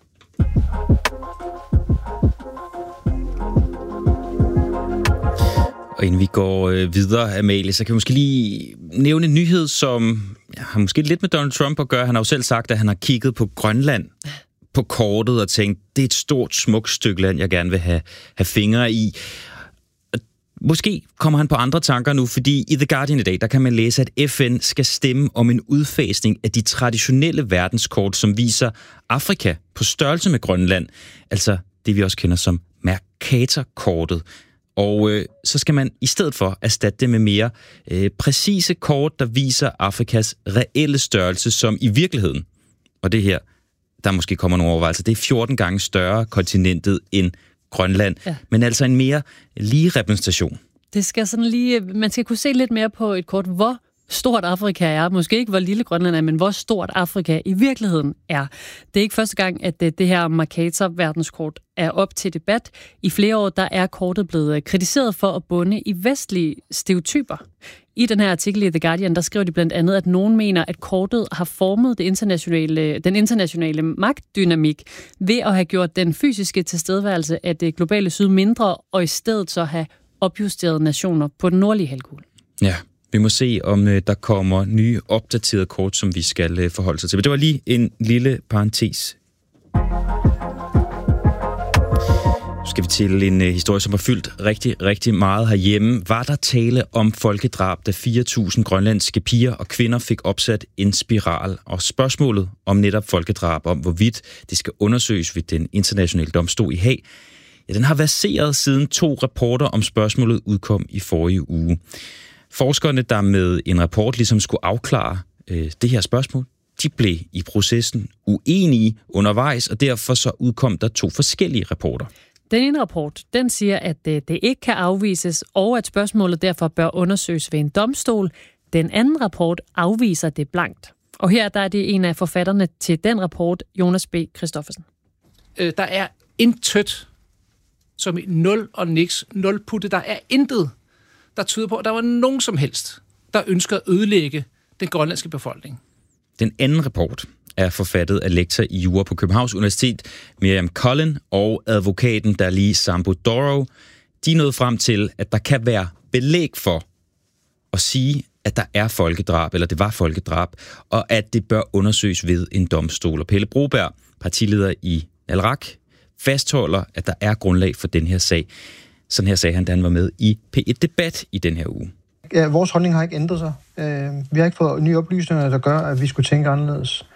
Og inden vi går øh, videre, Amalie, så kan vi måske lige nævne en nyhed, som ja, har måske lidt med Donald Trump at gøre. Han har jo selv sagt, at han har kigget på Grønland på kortet og tænkt, det er et stort, smukt stykke land, jeg gerne vil have, have fingre i. Måske kommer han på andre tanker nu, fordi i The Guardian i dag, der kan man læse, at F N skal stemme om en udfasning af de traditionelle verdenskort, som viser Afrika på størrelse med Grønland. Altså det, vi også kender som Mercator-kortet. Og øh, så skal man i stedet for erstatte det med mere øh, præcise kort, der viser Afrikas reelle størrelse, som i virkeligheden, og det her, der måske kommer nogle overvejelser, det er fjorten gange større kontinentet end Grønland, ja. Men altså en mere lige repræsentation. Det skal sådan lige, man skal kunne se lidt mere på et kort, hvor stort Afrika er. Måske ikke, hvor lille Grønland er, men hvor stort Afrika i virkeligheden er. Det er ikke første gang, at det her Mercator-verdenskort er op til debat. I flere år, der er kortet blevet kritiseret for at bunde i vestlige stereotyper. I den her artikel i The Guardian, der skriver de blandt andet, at nogen mener, at kortet har formet det internationale, den internationale magtdynamik ved at have gjort den fysiske tilstedeværelse af det globale syd mindre, og i stedet så have opjusteret nationer på den nordlige halvkugle. Ja, vi må se, om der kommer nye opdaterede kort, som vi skal forholde sig til. Men det var lige en lille parentes. Nu skal vi til en uh, historie, som har fyldt rigtig, rigtig meget herhjemme. Var der tale om folkedrab, da fire tusind grønlandske piger og kvinder fik opsat en spiral? Og spørgsmålet om netop folkedrab, om hvorvidt det skal undersøges ved den internationale domstol i Haag, ja, den har verseret siden to rapporter om spørgsmålet udkom i forrige uge. Forskerne, der med en rapport ligesom skulle afklare øh, det her spørgsmål, de blev i processen uenige undervejs, og derfor så udkom der to forskellige rapporter. Den ene rapport, den siger, at det, det ikke kan afvises, og at spørgsmålet derfor bør undersøges ved en domstol. Den anden rapport afviser det blankt. Og her der er det en af forfatterne til den rapport, Jonas B. Christoffersen. Øh, der er intet, som nul og niks, nul putte. Der er intet, der tyder på, at der var nogen som helst, der ønsker at ødelægge den grønlandske befolkning. Den anden rapport er forfattet af lektor i jura på Københavns Universitet, Miriam Cullen, og advokaten Dali Sambodoro. De nåede frem til, at der kan være belæg for at sige, at der er folkedrab, eller det var folkedrab, og at det bør undersøges ved en domstol. Og Pelle Broberg, partileder i Alrak, fastholder, at der er grundlag for den her sag. Sådan her sagde han, da han var med i P et Debat i den her uge. Ja, vores holdning har ikke ændret sig. Vi har ikke fået nye oplysninger, der gør, at vi skulle tænke anderledes.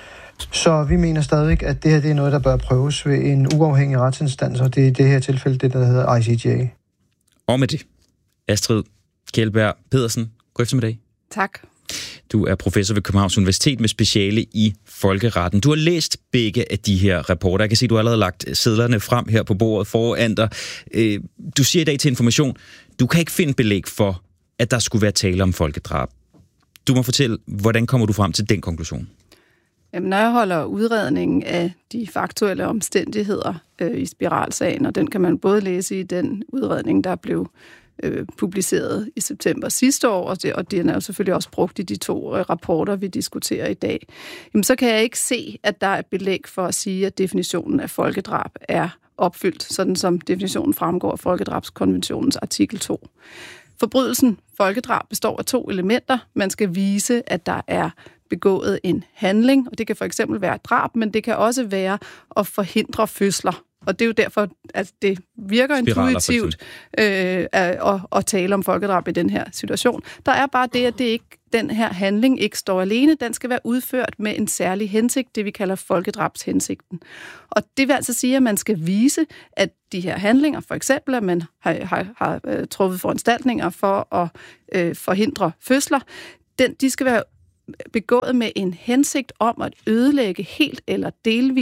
Så vi mener stadig, at det her det er noget, der bør prøves ved en uafhængig retsinstans, og det er i det her tilfælde det, der hedder I C J. Og med det, Astrid Kjellberg Pedersen, god eftermiddag. Tak. Du er professor ved Københavns Universitet med speciale i folkeretten. Du har læst begge af de her rapporter. Jeg kan se, at du har allerede lagt sedlerne frem her på bordet foran dig. Du siger i dag til Information, du kan ikke finde belæg for, at der skulle være tale om folkedrab. Du må fortælle, hvordan kommer du frem til den konklusion? Jamen, når jeg holder udredningen af de faktuelle omstændigheder øh, i spiralsagen, og den kan man både læse i den udredning, der blev øh, publiceret i september sidste år, og, det, og den er jo selvfølgelig også brugt i de to øh, rapporter, vi diskuterer i dag, jamen, så kan jeg ikke se, at der er belæg for at sige, at definitionen af folkedrab er opfyldt, sådan som definitionen fremgår af Folkedrabskonventionens artikel to. Forbrydelsen folkedrab består af to elementer. Man skal vise, at der er begået en handling, og det kan for eksempel være drab, men det kan også være at forhindre fødsler. Og det er jo derfor, at det virker intuitivt øh, at, at tale om folkedrab i den her situation. Der er bare det, at det ikke, den her handling ikke står alene. Den skal være udført med en særlig hensigt, det vi kalder folkedrabshensigten. Og det vil altså sige, at man skal vise, at de her handlinger, for eksempel at man har, har, har uh, truffet foranstaltninger for at uh, forhindre fødsler, den, de skal være begået med en hensigt om at ødelægge helt eller delvist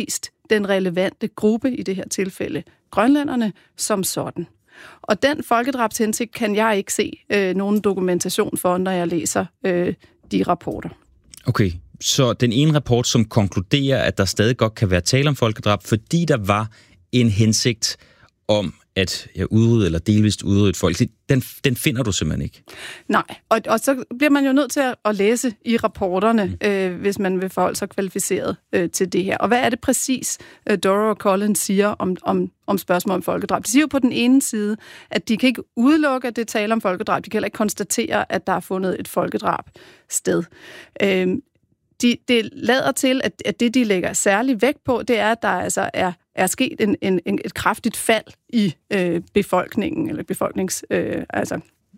den relevante gruppe, i det her tilfælde grønlænderne, som sådan. Og den folkedrabshensigt kan jeg ikke se øh, nogen dokumentation for, når jeg læser øh, de rapporter. Okay, så den ene rapport, som konkluderer, at der stadig godt kan være tale om folkedrab, fordi der var en hensigt om at ja, udrydde eller delvist udrydde et folk, den, den finder du simpelthen ikke? Nej, og, og så bliver man jo nødt til at, at læse i rapporterne, mm. øh, hvis man vil forholde sig kvalificeret øh, til det her. Og hvad er det præcis, øh, Dora og Collins siger om, om, om spørgsmål om folkedrab? De siger jo på den ene side, at de kan ikke udelukke, at det taler om folkedrab. De kan heller ikke konstatere, at der er fundet et folkedrab sted. Øh, de, det lader til, at, at det, de lægger særlig vægt på, det er, at der altså er er sket en, en, en, et kraftigt fald i øh, befolkningen, eller befolknings... Øh, altså,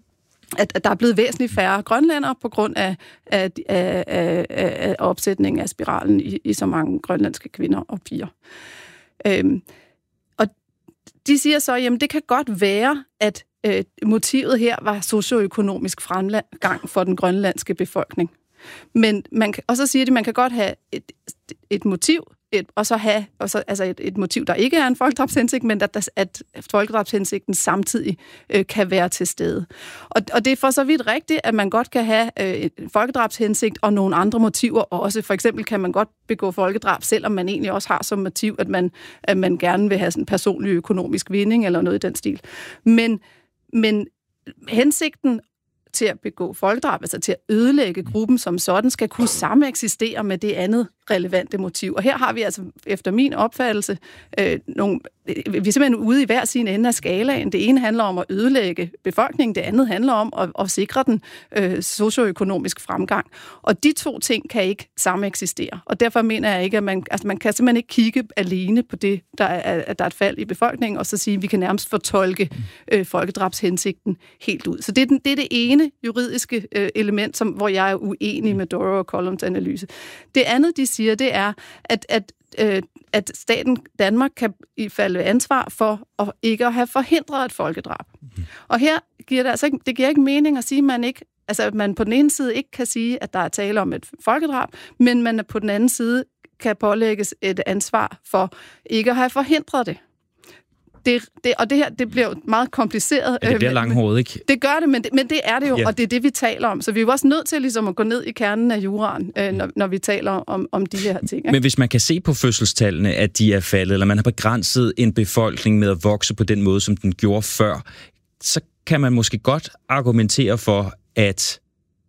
at, at der er blevet væsentligt færre grønlændere på grund af, af, af, af, af opsætningen af spiralen i, i så mange grønlandske kvinder og piger. Øhm, og de siger så, jamen det kan godt være, at øh, motivet her var socioøkonomisk fremgang for den grønlandske befolkning. Men man, og så siger de, at man kan godt have et, et motiv, et, og så have og så, altså et, et motiv, der ikke er en folkedrabshensigt, men at, at folkedrabshensigten samtidig øh, kan være til stede. Og, og det er for så vidt rigtigt, at man godt kan have øh, en folkedrabshensigt og nogle andre motiver også. For eksempel kan man godt begå folkedrab, selvom man egentlig også har som motiv, at man, at man gerne vil have sådan en personlig økonomisk vinding eller noget i den stil. Men, men hensigten til at begå folkedrab, altså til at ødelægge gruppen som sådan, skal kunne samme eksistere med det andet relevante motiv. Og her har vi altså, efter min opfattelse, øh, nogle, vi er simpelthen ude i hver sin ende af skalaen. Det ene handler om at ødelægge befolkningen, det andet handler om at, at sikre den øh, socioøkonomisk fremgang. Og de to ting kan ikke samme eksistere. Og derfor mener jeg ikke, at man, altså man kan simpelthen ikke kigge alene på det, der er, at der er et fald i befolkningen, og så sige, at vi kan nærmest fortolke øh, folkedrabshensigten helt ud. Så det er, den, det er det ene juridiske øh, element, som, hvor jeg er uenig med Dora og Collins analyse. Det andet, de siger, det er, at, at, øh, at staten Danmark kan i falde ansvar for at ikke at have forhindret et folkedrab. Mm. Og her giver det altså ikke, det giver ikke mening at sige, at man ikke, altså at man på den ene side ikke kan sige, at der er tale om et folkedrab, men man på den anden side kan pålægges et ansvar for ikke at have forhindret det. Det, det, og det her, det bliver jo meget kompliceret. Ja, det bliver langhåret, ikke? Det gør det, men det, men det er det jo, ja. Og det er det, vi taler om. Så vi er jo også nødt til ligesom at gå ned i kernen af juraen, øh, når, når vi taler om, om de her ting. Ikke? Men hvis man kan se på fødselstallene, at de er faldet, eller man har begrænset en befolkning med at vokse på den måde, som den gjorde før, så kan man måske godt argumentere for, at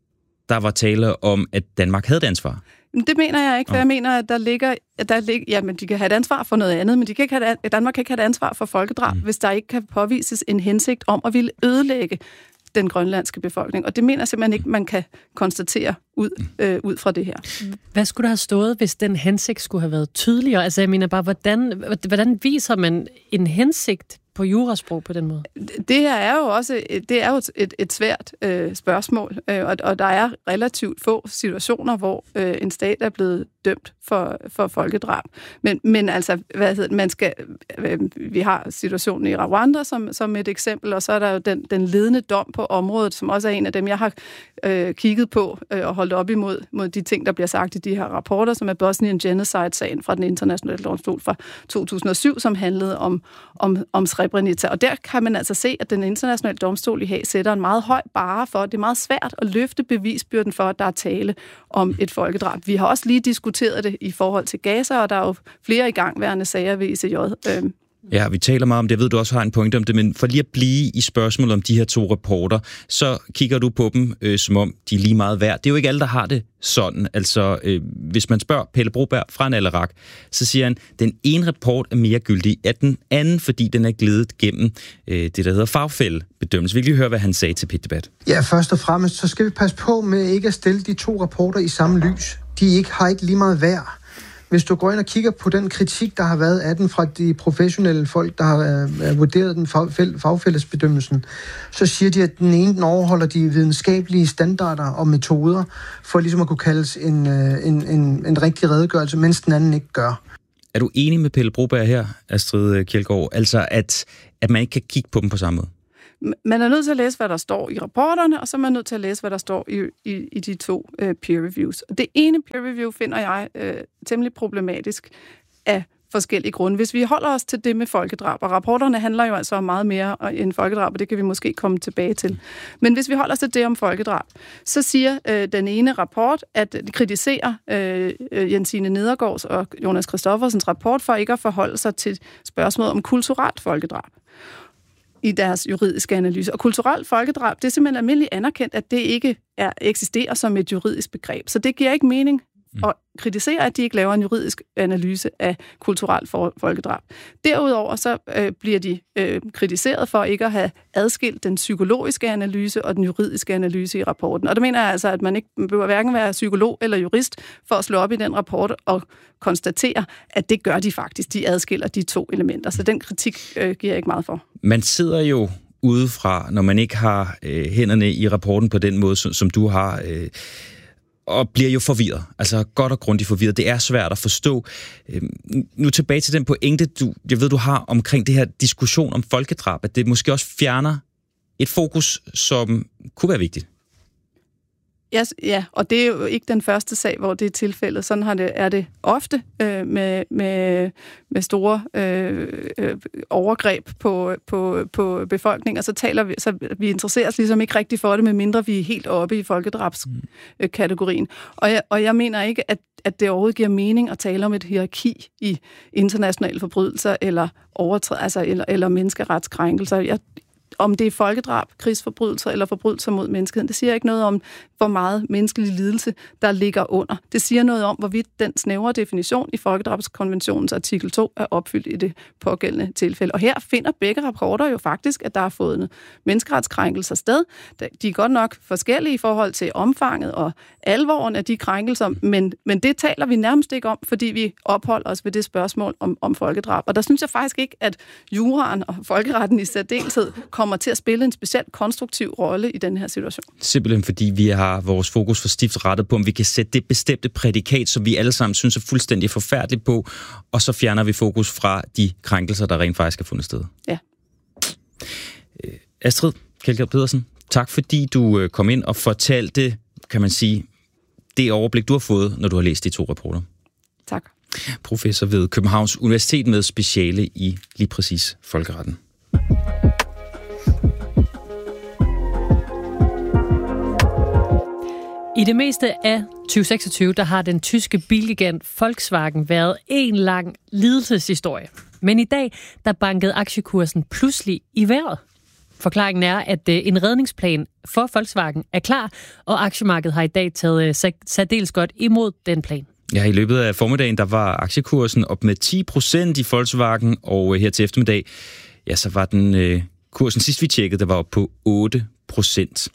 der var tale om, at Danmark havde et ansvar. Det mener jeg ikke, for jeg mener, at der ligger, at der ligger, jamen de kan have et ansvar for noget andet, men de kan ikke have, Danmark kan ikke have et ansvar for folkedrab, mm. hvis der ikke kan påvises en hensigt om at ville ødelægge den grønlandske befolkning. Og det mener jeg simpelthen ikke, man kan konstatere ud, øh, ud fra det her. Hvad skulle der have stået, hvis den hensigt skulle have været tydeligere? Altså jeg mener bare, hvordan, hvordan viser man en hensigt på jurasprog på den måde? Det her er jo også det er jo et, et svært øh, spørgsmål, øh, og, og der er relativt få situationer, hvor øh, en stat er blevet dømt for, for folkedrab. Men, men altså, hvad hedder, man skal, øh, vi har situationen i Rwanda som, som et eksempel, og så er der jo den, den ledende dom på området, som også er en af dem, jeg har øh, kigget på øh, og holdt op imod mod de ting, der bliver sagt i de her rapporter, som er Bosnian Genocide-sagen fra den internationale domstol fra to tusind og syv, som handlede om, om, om Srebrenica. Og der kan man altså se, at den internationale domstol i Haag sætter en meget høj barre for, at det er meget svært at løfte bevisbyrden for, at der er tale om et folkedrab. Vi har også lige diskuteret det i forhold til Gaza, og der er jo flere igangværende sager ved I C J. Øhm. Ja, vi taler meget om det. Jeg ved, du også har en pointe om det, men for lige at blive i spørgsmål om de her to rapporter, så kigger du på dem, øh, som om de er lige meget værd. Det er jo ikke alle, der har det sådan. Altså, øh, hvis man spørger Pelle Broberg fra Naleraq, så siger han, den ene rapport er mere gyldig af den anden, fordi den er glædet gennem øh, det, der hedder fagfællebedømmelse. Vi kan lige høre, hvad han sagde til P et Debat. Ja, først og fremmest, så skal vi passe på med ikke at stille de to rapporter i samme lys. De ikke, har ikke lige meget værd. Hvis du går ind og kigger på den kritik, der har været af den fra de professionelle folk, der har øh, vurderet den fag, fagfællesbedømmelsen, så siger de, at den ene den overholder de videnskabelige standarder og metoder, for ligesom at kunne kaldes en, øh, en, en, en rigtig redegørelse, mens den anden ikke gør. Er du enig med Pelle Broberg her, Astrid Kjeldgaard? Altså, at, at man ikke kan kigge på dem på samme måde? Man er nødt til at læse, hvad der står i rapporterne, og så er man nødt til at læse, hvad der står i, i, i de to uh, peer reviews. Og det ene peer review finder jeg uh, temmelig problematisk af forskellige grunde. Hvis vi holder os til det med folkedrab, og rapporterne handler jo altså om meget mere end folkedrab, og det kan vi måske komme tilbage til. Men hvis vi holder os til det om folkedrab, så siger øh, den ene rapport, at de kritiserer øh, Jensine Nedergaards og Jonas Christoffersens rapport for ikke at forholde sig til spørgsmålet om kulturelt folkedrab i deres juridiske analyse. Og kulturelt folkedrab, det er simpelthen almindeligt anerkendt, at det ikke er, eksisterer som et juridisk begreb. Så det giver ikke mening at kritisere, at de ikke laver en juridisk analyse af kulturelt folkedrab. Derudover så øh, bliver de øh, kritiseret for ikke at have adskilt den psykologiske analyse og den juridiske analyse i rapporten. Og det mener jeg altså, at man ikke man behøver hverken være psykolog eller jurist for at slå op i den rapport og konstatere, at det gør de faktisk. De adskiller de to elementer. Så den kritik øh, giver jeg ikke meget for. Man sidder jo udefra, når man ikke har øh, hænderne i rapporten på den måde, som, som du har, øh, og bliver jo forvirret. Altså godt og grundigt forvirret. Det er svært at forstå. Øh, nu tilbage til den pointe, du, jeg ved, du har omkring det her diskussion om folkedrab, at det måske også fjerner et fokus, som kunne være vigtigt. Yes, ja, og det er jo ikke den første sag, hvor det er tilfældet. Sådan har det, er det ofte øh, med, med, med store øh, øh, overgreb på, på, på befolkningen, og så taler vi, så vi interesserer os ligesom ikke rigtig for det, medmindre vi er helt oppe i folkedrabskategorien. Og jeg, og jeg mener ikke, at, at det overhovedet giver mening at tale om et hierarki i internationale forbrydelser eller overtrædelser, altså, eller, eller menneskeretskrænkelser. Jeg Om det er folkedrab, krigsforbrydelser eller forbrydelser mod menneskeheden. Det siger ikke noget om, hvor meget menneskelig lidelse, der ligger under. Det siger noget om, hvorvidt den snævre definition i Folkedrabskonventionens artikel to er opfyldt i det pågældende tilfælde. Og her finder begge rapporter jo faktisk, at der er fået menneskeretskrænkelser sted. De er godt nok forskellige i forhold til omfanget og alvoren af de krænkelser, men, men det taler vi nærmest ikke om, fordi vi opholder os ved det spørgsmål om, om folkedrab. Og der synes jeg faktisk ikke, at juraen og folkeretten i særdeleshed kommer til at spille en specielt konstruktiv rolle i den her situation. Simpelthen fordi vi har vores fokus for stift rettet på, om vi kan sætte det bestemte prædikat, som vi alle sammen synes er fuldstændig forfærdeligt på, og så fjerner vi fokus fra de krænkelser, der rent faktisk er fundet sted. Ja. Astrid Kjeldgaard Pedersen, tak fordi du kom ind og fortalte, kan man sige, det overblik, du har fået, når du har læst de to rapporter. Tak. Professor ved Københavns Universitet med speciale i lige præcis folkeretten. I det meste af tyve seksogtyve, der har den tyske bilgigant Volkswagen været en lang lidelseshistorie. Men i dag, der bankede aktiekursen pludselig i vejret. Forklaringen er, at en redningsplan for Volkswagen er klar, og aktiemarkedet har i dag taget særdeles godt imod den plan. Ja, i løbet af formiddagen, der var aktiekursen op med ti procent i Volkswagen, og her til eftermiddag, ja, så var den øh, kursen sidst vi tjekkede, der var op på otte procent.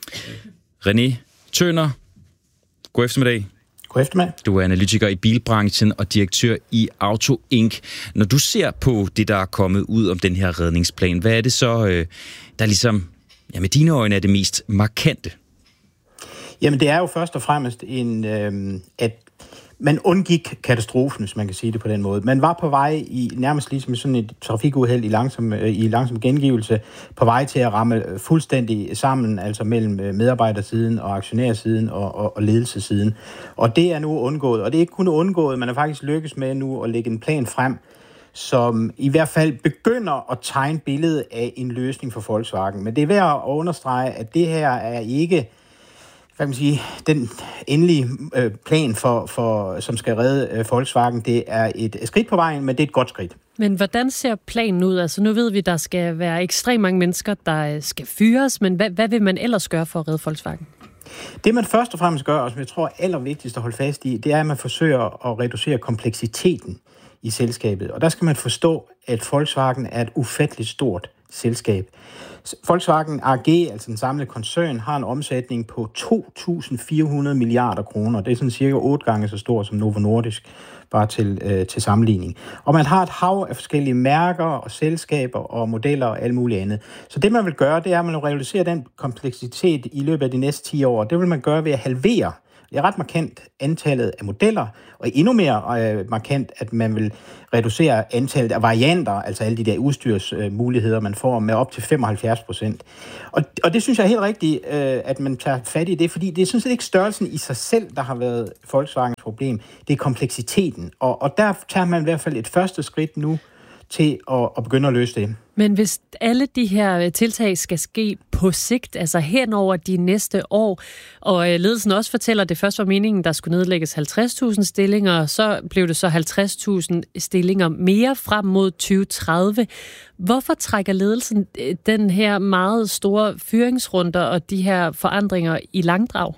René Tønder, god eftermiddag. God eftermiddag. Du er analytiker i bilbranchen og direktør i Auto Incorporated. Når du ser på det, der er kommet ud om den her redningsplan, hvad er det så, øh, der ligesom, ja, med dine øjne er det mest markante? Jamen, det er jo først og fremmest en, øh, at man undgik katastrofen, hvis man kan sige det på den måde. Man var på vej i nærmest ligesom sådan et trafikuheld i langsom, i langsom gengivelse, på vej til at ramme fuldstændig sammen, altså mellem medarbejdersiden og aktionærsiden og, og, og ledelsessiden. Og det er nu undgået, og det er ikke kun undgået, man har faktisk lykkes med nu at lægge en plan frem, som i hvert fald begynder at tegne billedet af en løsning for Volkswagen. Men det er værd at understrege, at det her er ikke hvad kan man sige, den endelige øh, plan, for, for, som skal redde øh, Volkswagen. Det er et skridt på vejen, men det er et godt skridt. Men hvordan ser planen ud? Altså nu ved vi, at der skal være ekstremt mange mennesker, der skal fyres, men hvad, hvad vil man ellers gøre for at redde Volkswagen? Det man først og fremmest gør, og som jeg tror er allervigtigst at holde fast i, det er, at man forsøger at reducere kompleksiteten i selskabet. Og der skal man forstå, at Volkswagen er et ufatteligt stort selskab. Volkswagen A G, altså den samlede koncern, har en omsætning på to tusind fire hundrede milliarder kroner. Det er sådan cirka otte gange så stor som Novo Nordisk, bare til, øh, til sammenligning. Og man har et hav af forskellige mærker og selskaber og modeller og alt muligt andet. Så det man vil gøre, det er, at man vil reducere den kompleksitet i løbet af de næste ti år. Det vil man gøre ved at halvere Det er ret markant antallet af modeller, og endnu mere øh, markant, at man vil reducere antallet af varianter, altså alle de der udstyrsmuligheder, øh, man får med op til femoghalvfjerds procent. Og, og det synes jeg er helt rigtigt, øh, at man tager fat i det, fordi det er sådan set ikke størrelsen i sig selv, der har været Volkswagens problem. Det er kompleksiteten, og, og der tager man i hvert fald et første skridt nu til at, at begynde at løse det. Men hvis alle de her tiltag skal ske på sigt, altså hen over de næste år, og ledelsen også fortæller, at det først var meningen, der skulle nedlægges halvtreds tusind stillinger, så blev det så halvtreds tusind stillinger mere frem mod tyve tredive. Hvorfor trækker ledelsen den her meget store fyringsrunder og de her forandringer i langdrag?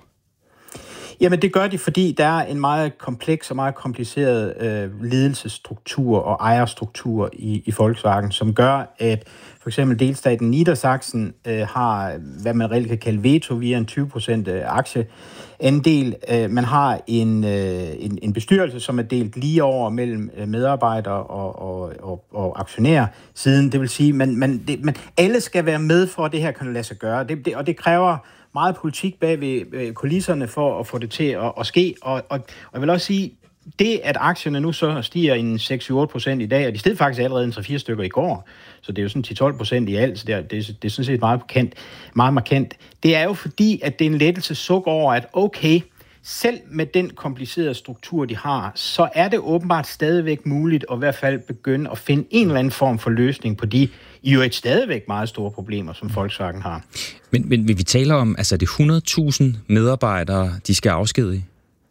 Jamen det gør de, fordi der er en meget kompleks og meget kompliceret øh, ledelsesstruktur og ejerstruktur i, i Volkswagen, som gør, at for eksempel delstaten Niedersachsen øh, har, hvad man reelt kan kalde veto via en tyve procent aktieandel. Øh, man har en, øh, en, en bestyrelse, som er delt lige over mellem medarbejdere og, og, og, og aktionærer siden. Det vil sige, at man, man, det, man, alle skal være med for, at det her kan lade sig gøre. Det, det, og det kræver meget politik bag ved kulisserne for at få det til at, at ske. Og, og, og jeg vil også sige, det at aktierne nu så stiger en seks til otte procent i dag, og de steg faktisk allerede en tre fire stykker i går, så det er jo sådan ti til tolv procent i alt, så det er, det, er, det er sådan set meget markant, meget markant. Det er jo fordi, at det er en lettelse suk over, at okay, selv med den komplicerede struktur, de har, så er det åbenbart stadigvæk muligt at i hvert fald begynde at finde en eller anden form for løsning på de i jo et stadigvæk meget store problemer, som Volkswagen har. Men, men vi taler om, altså det hundrede tusind medarbejdere, de skal afskedige?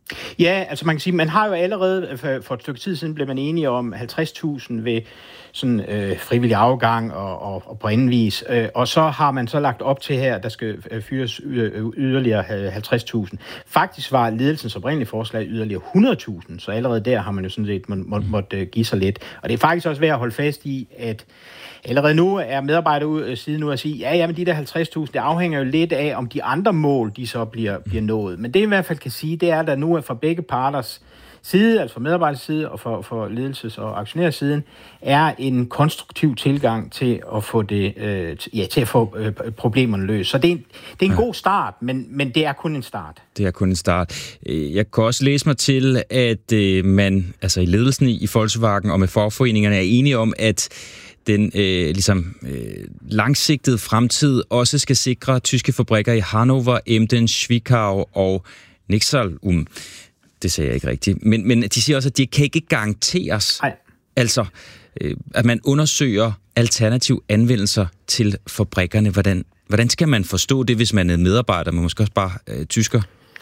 Ja, altså man kan sige, man har jo allerede, for, for et stykke tid siden blev man enige om halvtreds tusind ved sådan øh, frivillig afgang og, og, og på anden vis. Øh, og så har man så lagt op til her, der skal øh, fyres yderligere halvtreds tusind. Faktisk var ledelsens oprindelige forslag yderligere hundrede tusind, så allerede der har man jo sådan set må, må, måtte give sig lidt. Og det er faktisk også værd at holde fast i, at allerede nu er medarbejdere siden nu at sige, ja, ja, men de der halvtreds tusind, det afhænger jo lidt af, om de andre mål, de så bliver, bliver nået. Men det i hvert fald kan sige, det er, at der nu er fra begge parters side, altså fra medarbejders side og for, for ledelses- og aktionærsiden, er en konstruktiv tilgang til at få det, øh, ja, til at få øh, problemerne løst. Så det er en, det er en ja. god start, men, men det er kun en start. Det er kun en start. Jeg kan også læse mig til, at øh, man altså i ledelsen i Volkswagen og med fagforeningerne er enige om, at den øh, ligesom, øh, langsigtede fremtid også skal sikre tyske fabrikker i Hannover, Emden, Zwickau og Nixalum. Det sagde jeg ikke rigtigt. Men, men de siger også, at det kan ikke garanteres. Nej. Altså, øh, at man undersøger alternative anvendelser til fabrikkerne. Hvordan, hvordan skal man forstå det, hvis man er medarbejder, men måske også bare øh, tysker?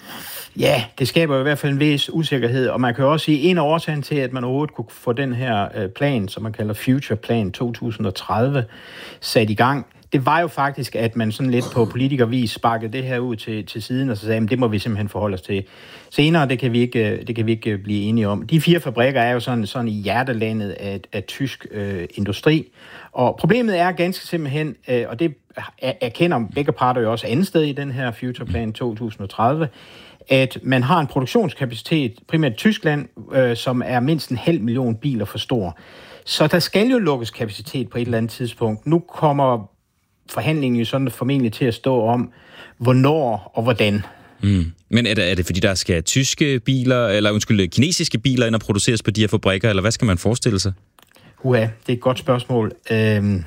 Ja, det skaber i hvert fald en vis usikkerhed, og man kan jo også sige, en af årsagen til, at man overhovedet kunne få den her plan, som man kalder Future Plan to tusind og tredive, sat i gang, det var jo faktisk, at man sådan lidt på politikervis sparkede det her ud til, til siden, og så sagde, at det må vi simpelthen forholde os til senere, det kan vi ikke, det kan vi ikke blive enige om. De fire fabrikker er jo sådan, sådan i hjertelandet af, af tysk øh, industri, og problemet er ganske simpelthen, øh, og det erkender begge parter jo også andet sted i den her Future Plan to tusind og tredive, at man har en produktionskapacitet, primært i Tyskland, øh, som er mindst en halv million biler for stor. Så der skal jo lukkes kapacitet på et eller andet tidspunkt. Nu kommer forhandlingen jo sådan formentlig til at stå om, hvornår og hvordan. Mm. Men er det, er det fordi, der skal tyske biler, eller undskyld, kinesiske biler ind og produceres på de her fabrikker, eller hvad skal man forestille sig? Uha, det er et godt spørgsmål. Øhm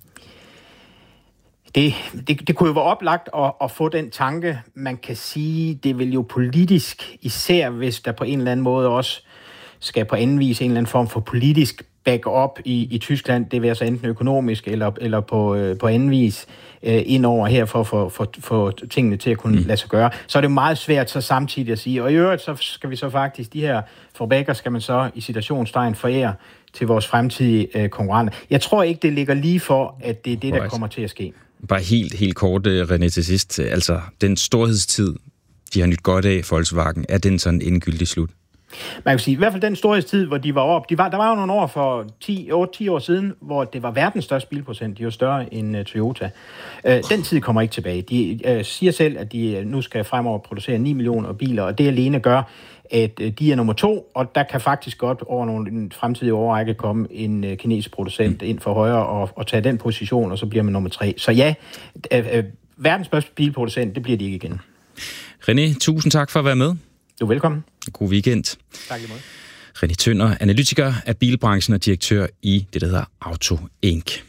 Det, det, det kunne jo være oplagt at, at få den tanke, man kan sige, det vil jo politisk, især hvis der på en eller anden måde også skal på anden vis en eller anden form for politisk back-up i, i Tyskland, det vil altså enten økonomisk eller, eller på, øh, på anden vis øh, indover her for at få for, for tingene til at kunne mm. lade sig gøre. Så er det jo meget svært så samtidig at sige, og i øvrigt så skal vi så faktisk, de her fabrikker skal man så i citationstegn forære til vores fremtidige øh, konkurrenter. Jeg tror ikke, det ligger lige for, at det er det, der kommer til at ske. Bare helt, helt kort, René, til sidst. Altså, den storhedstid, de har nyt godt af, Volkswagen, er den sådan endegyldig slut? Man kan sige, i hvert fald den storhedstid, hvor de var op, de var, der var jo nogle år for ti, otte ti år siden, hvor det var verdens største bilprocent, de er jo større end uh, Toyota. Uh, den tid kommer ikke tilbage. De uh, siger selv, at de nu skal fremover producere ni millioner biler, og det alene gør, at uh, de er nummer to, og der kan faktisk godt over nogle fremtidige årrække komme en uh, kinesisk producent mm. ind for højre og, og tage den position, og så bliver man nummer tre. Så ja, uh, uh, verdens største bilproducent, det bliver de ikke igen. René, tusind tak for at være med. Du er velkommen. God weekend. Tak lige måde. René Tønder, analytiker af bilbranchen og direktør i det, der hedder Auto Incorporated.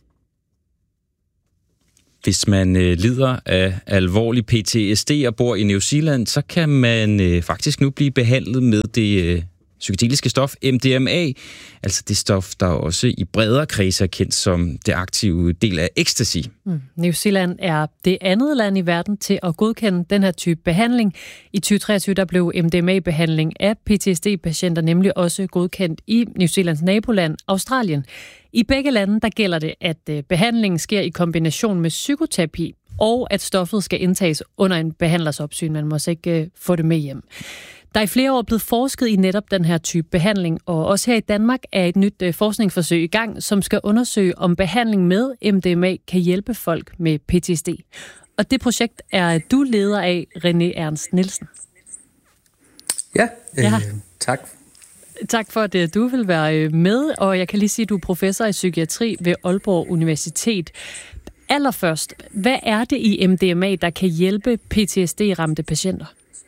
Hvis man øh, lider af alvorlig P T S D og bor i New Zealand, så kan man øh, faktisk nu blive behandlet med det øh, psykedeliske stof M D M A, altså det stof, der også i bredere kredse er kendt som det aktive del af ecstasy. Mm. New Zealand er det andet land i verden til at godkende den her type behandling. I tyve treogtyve der blev M D M A-behandling af P T S D-patienter nemlig også godkendt i New Zealands naboland Australien. I begge lande der gælder det, at behandlingen sker i kombination med psykoterapi, og at stoffet skal indtages under en behandlers opsyn. Man må altså ikke få det med hjem. Der er i flere år blevet forsket i netop den her type behandling, og også her i Danmark er et nyt forskningsforsøg i gang, som skal undersøge, om behandling med M D M A kan hjælpe folk med P T S D. Og det projekt er du leder af, René Ernst Nielsen. Ja, øh, ja. tak. Tak for, at du vil være med, og jeg kan lige sige, at du er professor i psykiatri ved Aalborg Universitet. Allerførst, hvad er det i M D M A, der kan hjælpe P T S D-ramte patienter?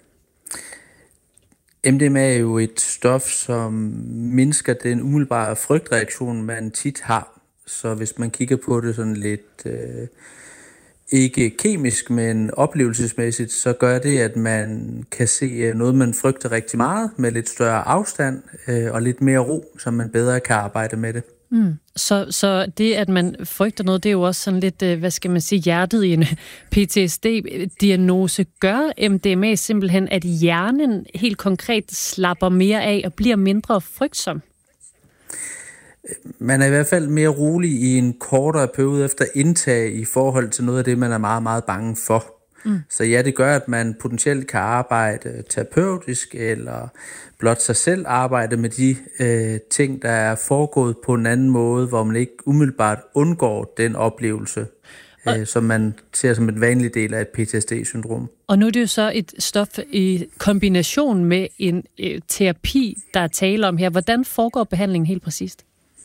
M D M A er jo et stof, som mindsker den umiddelbare frygtreaktion, man tit har. Så hvis man kigger på det sådan lidt, øh, ikke kemisk, men oplevelsesmæssigt, så gør det, at man kan se noget, man frygter rigtig meget, med lidt større afstand øh, og lidt mere ro, så man bedre kan arbejde med det. Mm. Så, så det, at man frygter noget, det er jo også sådan lidt, hvad skal man sige, hjertet i en P T S D-diagnose. Gør M D M A simpelthen, at hjernen helt konkret slapper mere af og bliver mindre frygtsom? Man er i hvert fald mere rolig i en kortere periode efter indtag i forhold til noget af det, man er meget, meget bange for. Mm. Så ja, det gør, at man potentielt kan arbejde terapeutisk eller blot sig selv arbejde med de øh, ting, der er foregået på en anden måde, hvor man ikke umiddelbart undgår den oplevelse, øh, som man ser som en vanlig del af et P T S D-syndrom. Og nu er det jo så et stof i kombination med en øh, terapi, der er tale om her. Hvordan foregår behandlingen helt præcist?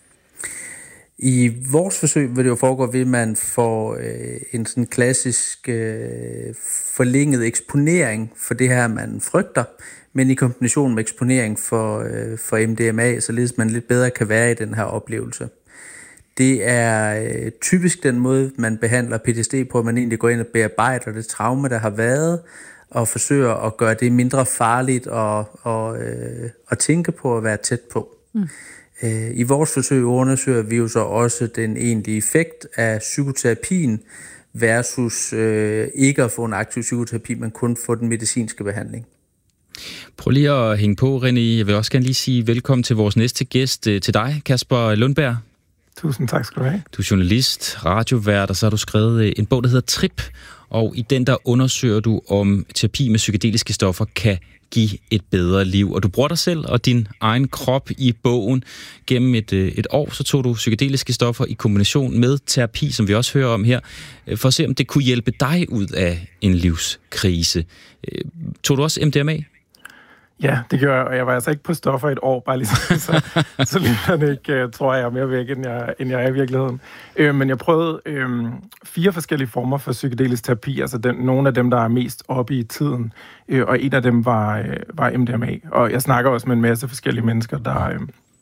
I vores forsøg vil det jo foregå ved, at man får øh, en sådan klassisk øh, forlænget eksponering for det her, man frygter, men i kombination med eksponering for, øh, for M D M A, således man lidt bedre kan være i den her oplevelse. Det er øh, typisk den måde, man behandler P T S D på, at man egentlig går ind og bearbejder det traume, der har været, og forsøger at gøre det mindre farligt og, og, øh, at tænke på at være tæt på. Mm. I vores forsøg undersøger vi jo så også den egentlige effekt af psykoterapien versus øh, ikke at få en aktiv psykoterapi, men kun få den medicinske behandling. Prøv lige at hænge på, René. Jeg vil også gerne lige sige velkommen til vores næste gæst, til dig, Kasper Lundberg. Tusind tak skal du have. Du er journalist, radiovært, og så har du skrevet en bog, der hedder Trip, og i den der undersøger du, om terapi med psykedeliske stoffer kan give et bedre liv. Og du bruger dig selv og din egen krop i bogen. Gennem et, et år, så tog du psykedeliske stoffer i kombination med terapi, som vi også hører om her, for at se, om det kunne hjælpe dig ud af en livskrise. Tog du også M D M A? Ja, det gjorde jeg, og jeg var altså ikke på stoffer et år, bare ligesom, så, så lytterne ikke tror jeg er mere væk, end jeg, end jeg er i virkeligheden. Øh, men jeg prøvede øh, fire forskellige former for psykedelisk terapi, altså den, nogle af dem, der er mest oppe i tiden, øh, og en af dem var, øh, var M D M A. Og jeg snakker også med en masse forskellige mennesker, der... Øh,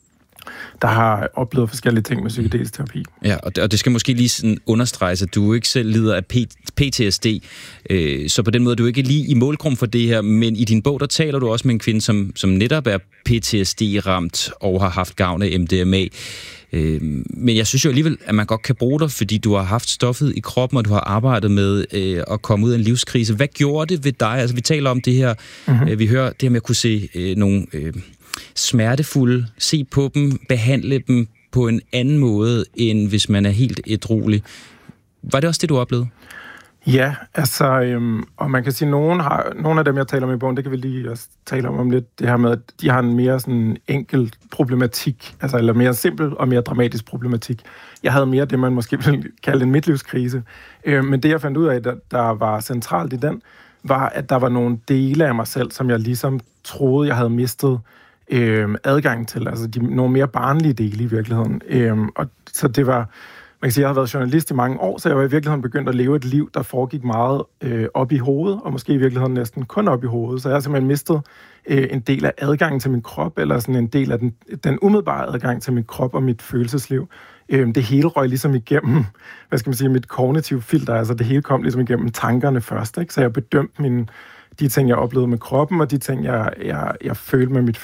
der har oplevet forskellige ting med psykedelisk terapi. Ja, og det, og det skal måske lige sådan understreges, at du ikke selv lider af P T S D, øh, så på den måde er du ikke lige i målgruppen for det her, men i din bog, der taler du også med en kvinde, som, som netop er P T S D-ramt og har haft gavn af M D M A. Øh, men jeg synes jo alligevel, at man godt kan bruge dig, fordi du har haft stoffet i kroppen, og du har arbejdet med øh, at komme ud af en livskrise. Hvad gjorde det ved dig? Altså, vi taler om det her, mm-hmm. øh, vi hører det her med at kunne se øh, nogle... Øh, smertefulde, se på dem, behandle dem på en anden måde, end hvis man er helt ædruelig. Var det også det, du oplevede? Ja, altså, øhm, og man kan sige, at nogen, har, nogle af dem, jeg taler om i bogen, det kan vi lige også tale om, om lidt, det her med, at de har en mere sådan enkel problematik, altså eller mere simpel og mere dramatisk problematik. Jeg havde mere det, man måske vil kalde en midtlivskrise. Øh, men det, jeg fandt ud af, der, der var centralt i den, var, at der var nogle dele af mig selv, som jeg ligesom troede, jeg havde mistet øh, adgang til. Altså de, nogle mere barnlige dele i virkeligheden. Øh, og så det var... man kan sige, jeg har været journalist i mange år, så jeg var i virkeligheden begyndt at leve et liv, der foregik meget øh, op i hovedet, og måske i virkeligheden næsten kun op i hovedet. Så jeg har simpelthen mistet øh, en del af adgangen til min krop, eller sådan en del af den, den umiddelbare adgang til min krop og mit følelsesliv. Øh, det hele røg ligesom igennem, hvad skal man sige, mit kognitive filter, altså det hele kom ligesom igennem tankerne først, ikke? Så jeg bedømte mine, de ting, jeg oplevede med kroppen, og de ting, jeg, jeg, jeg følte med mit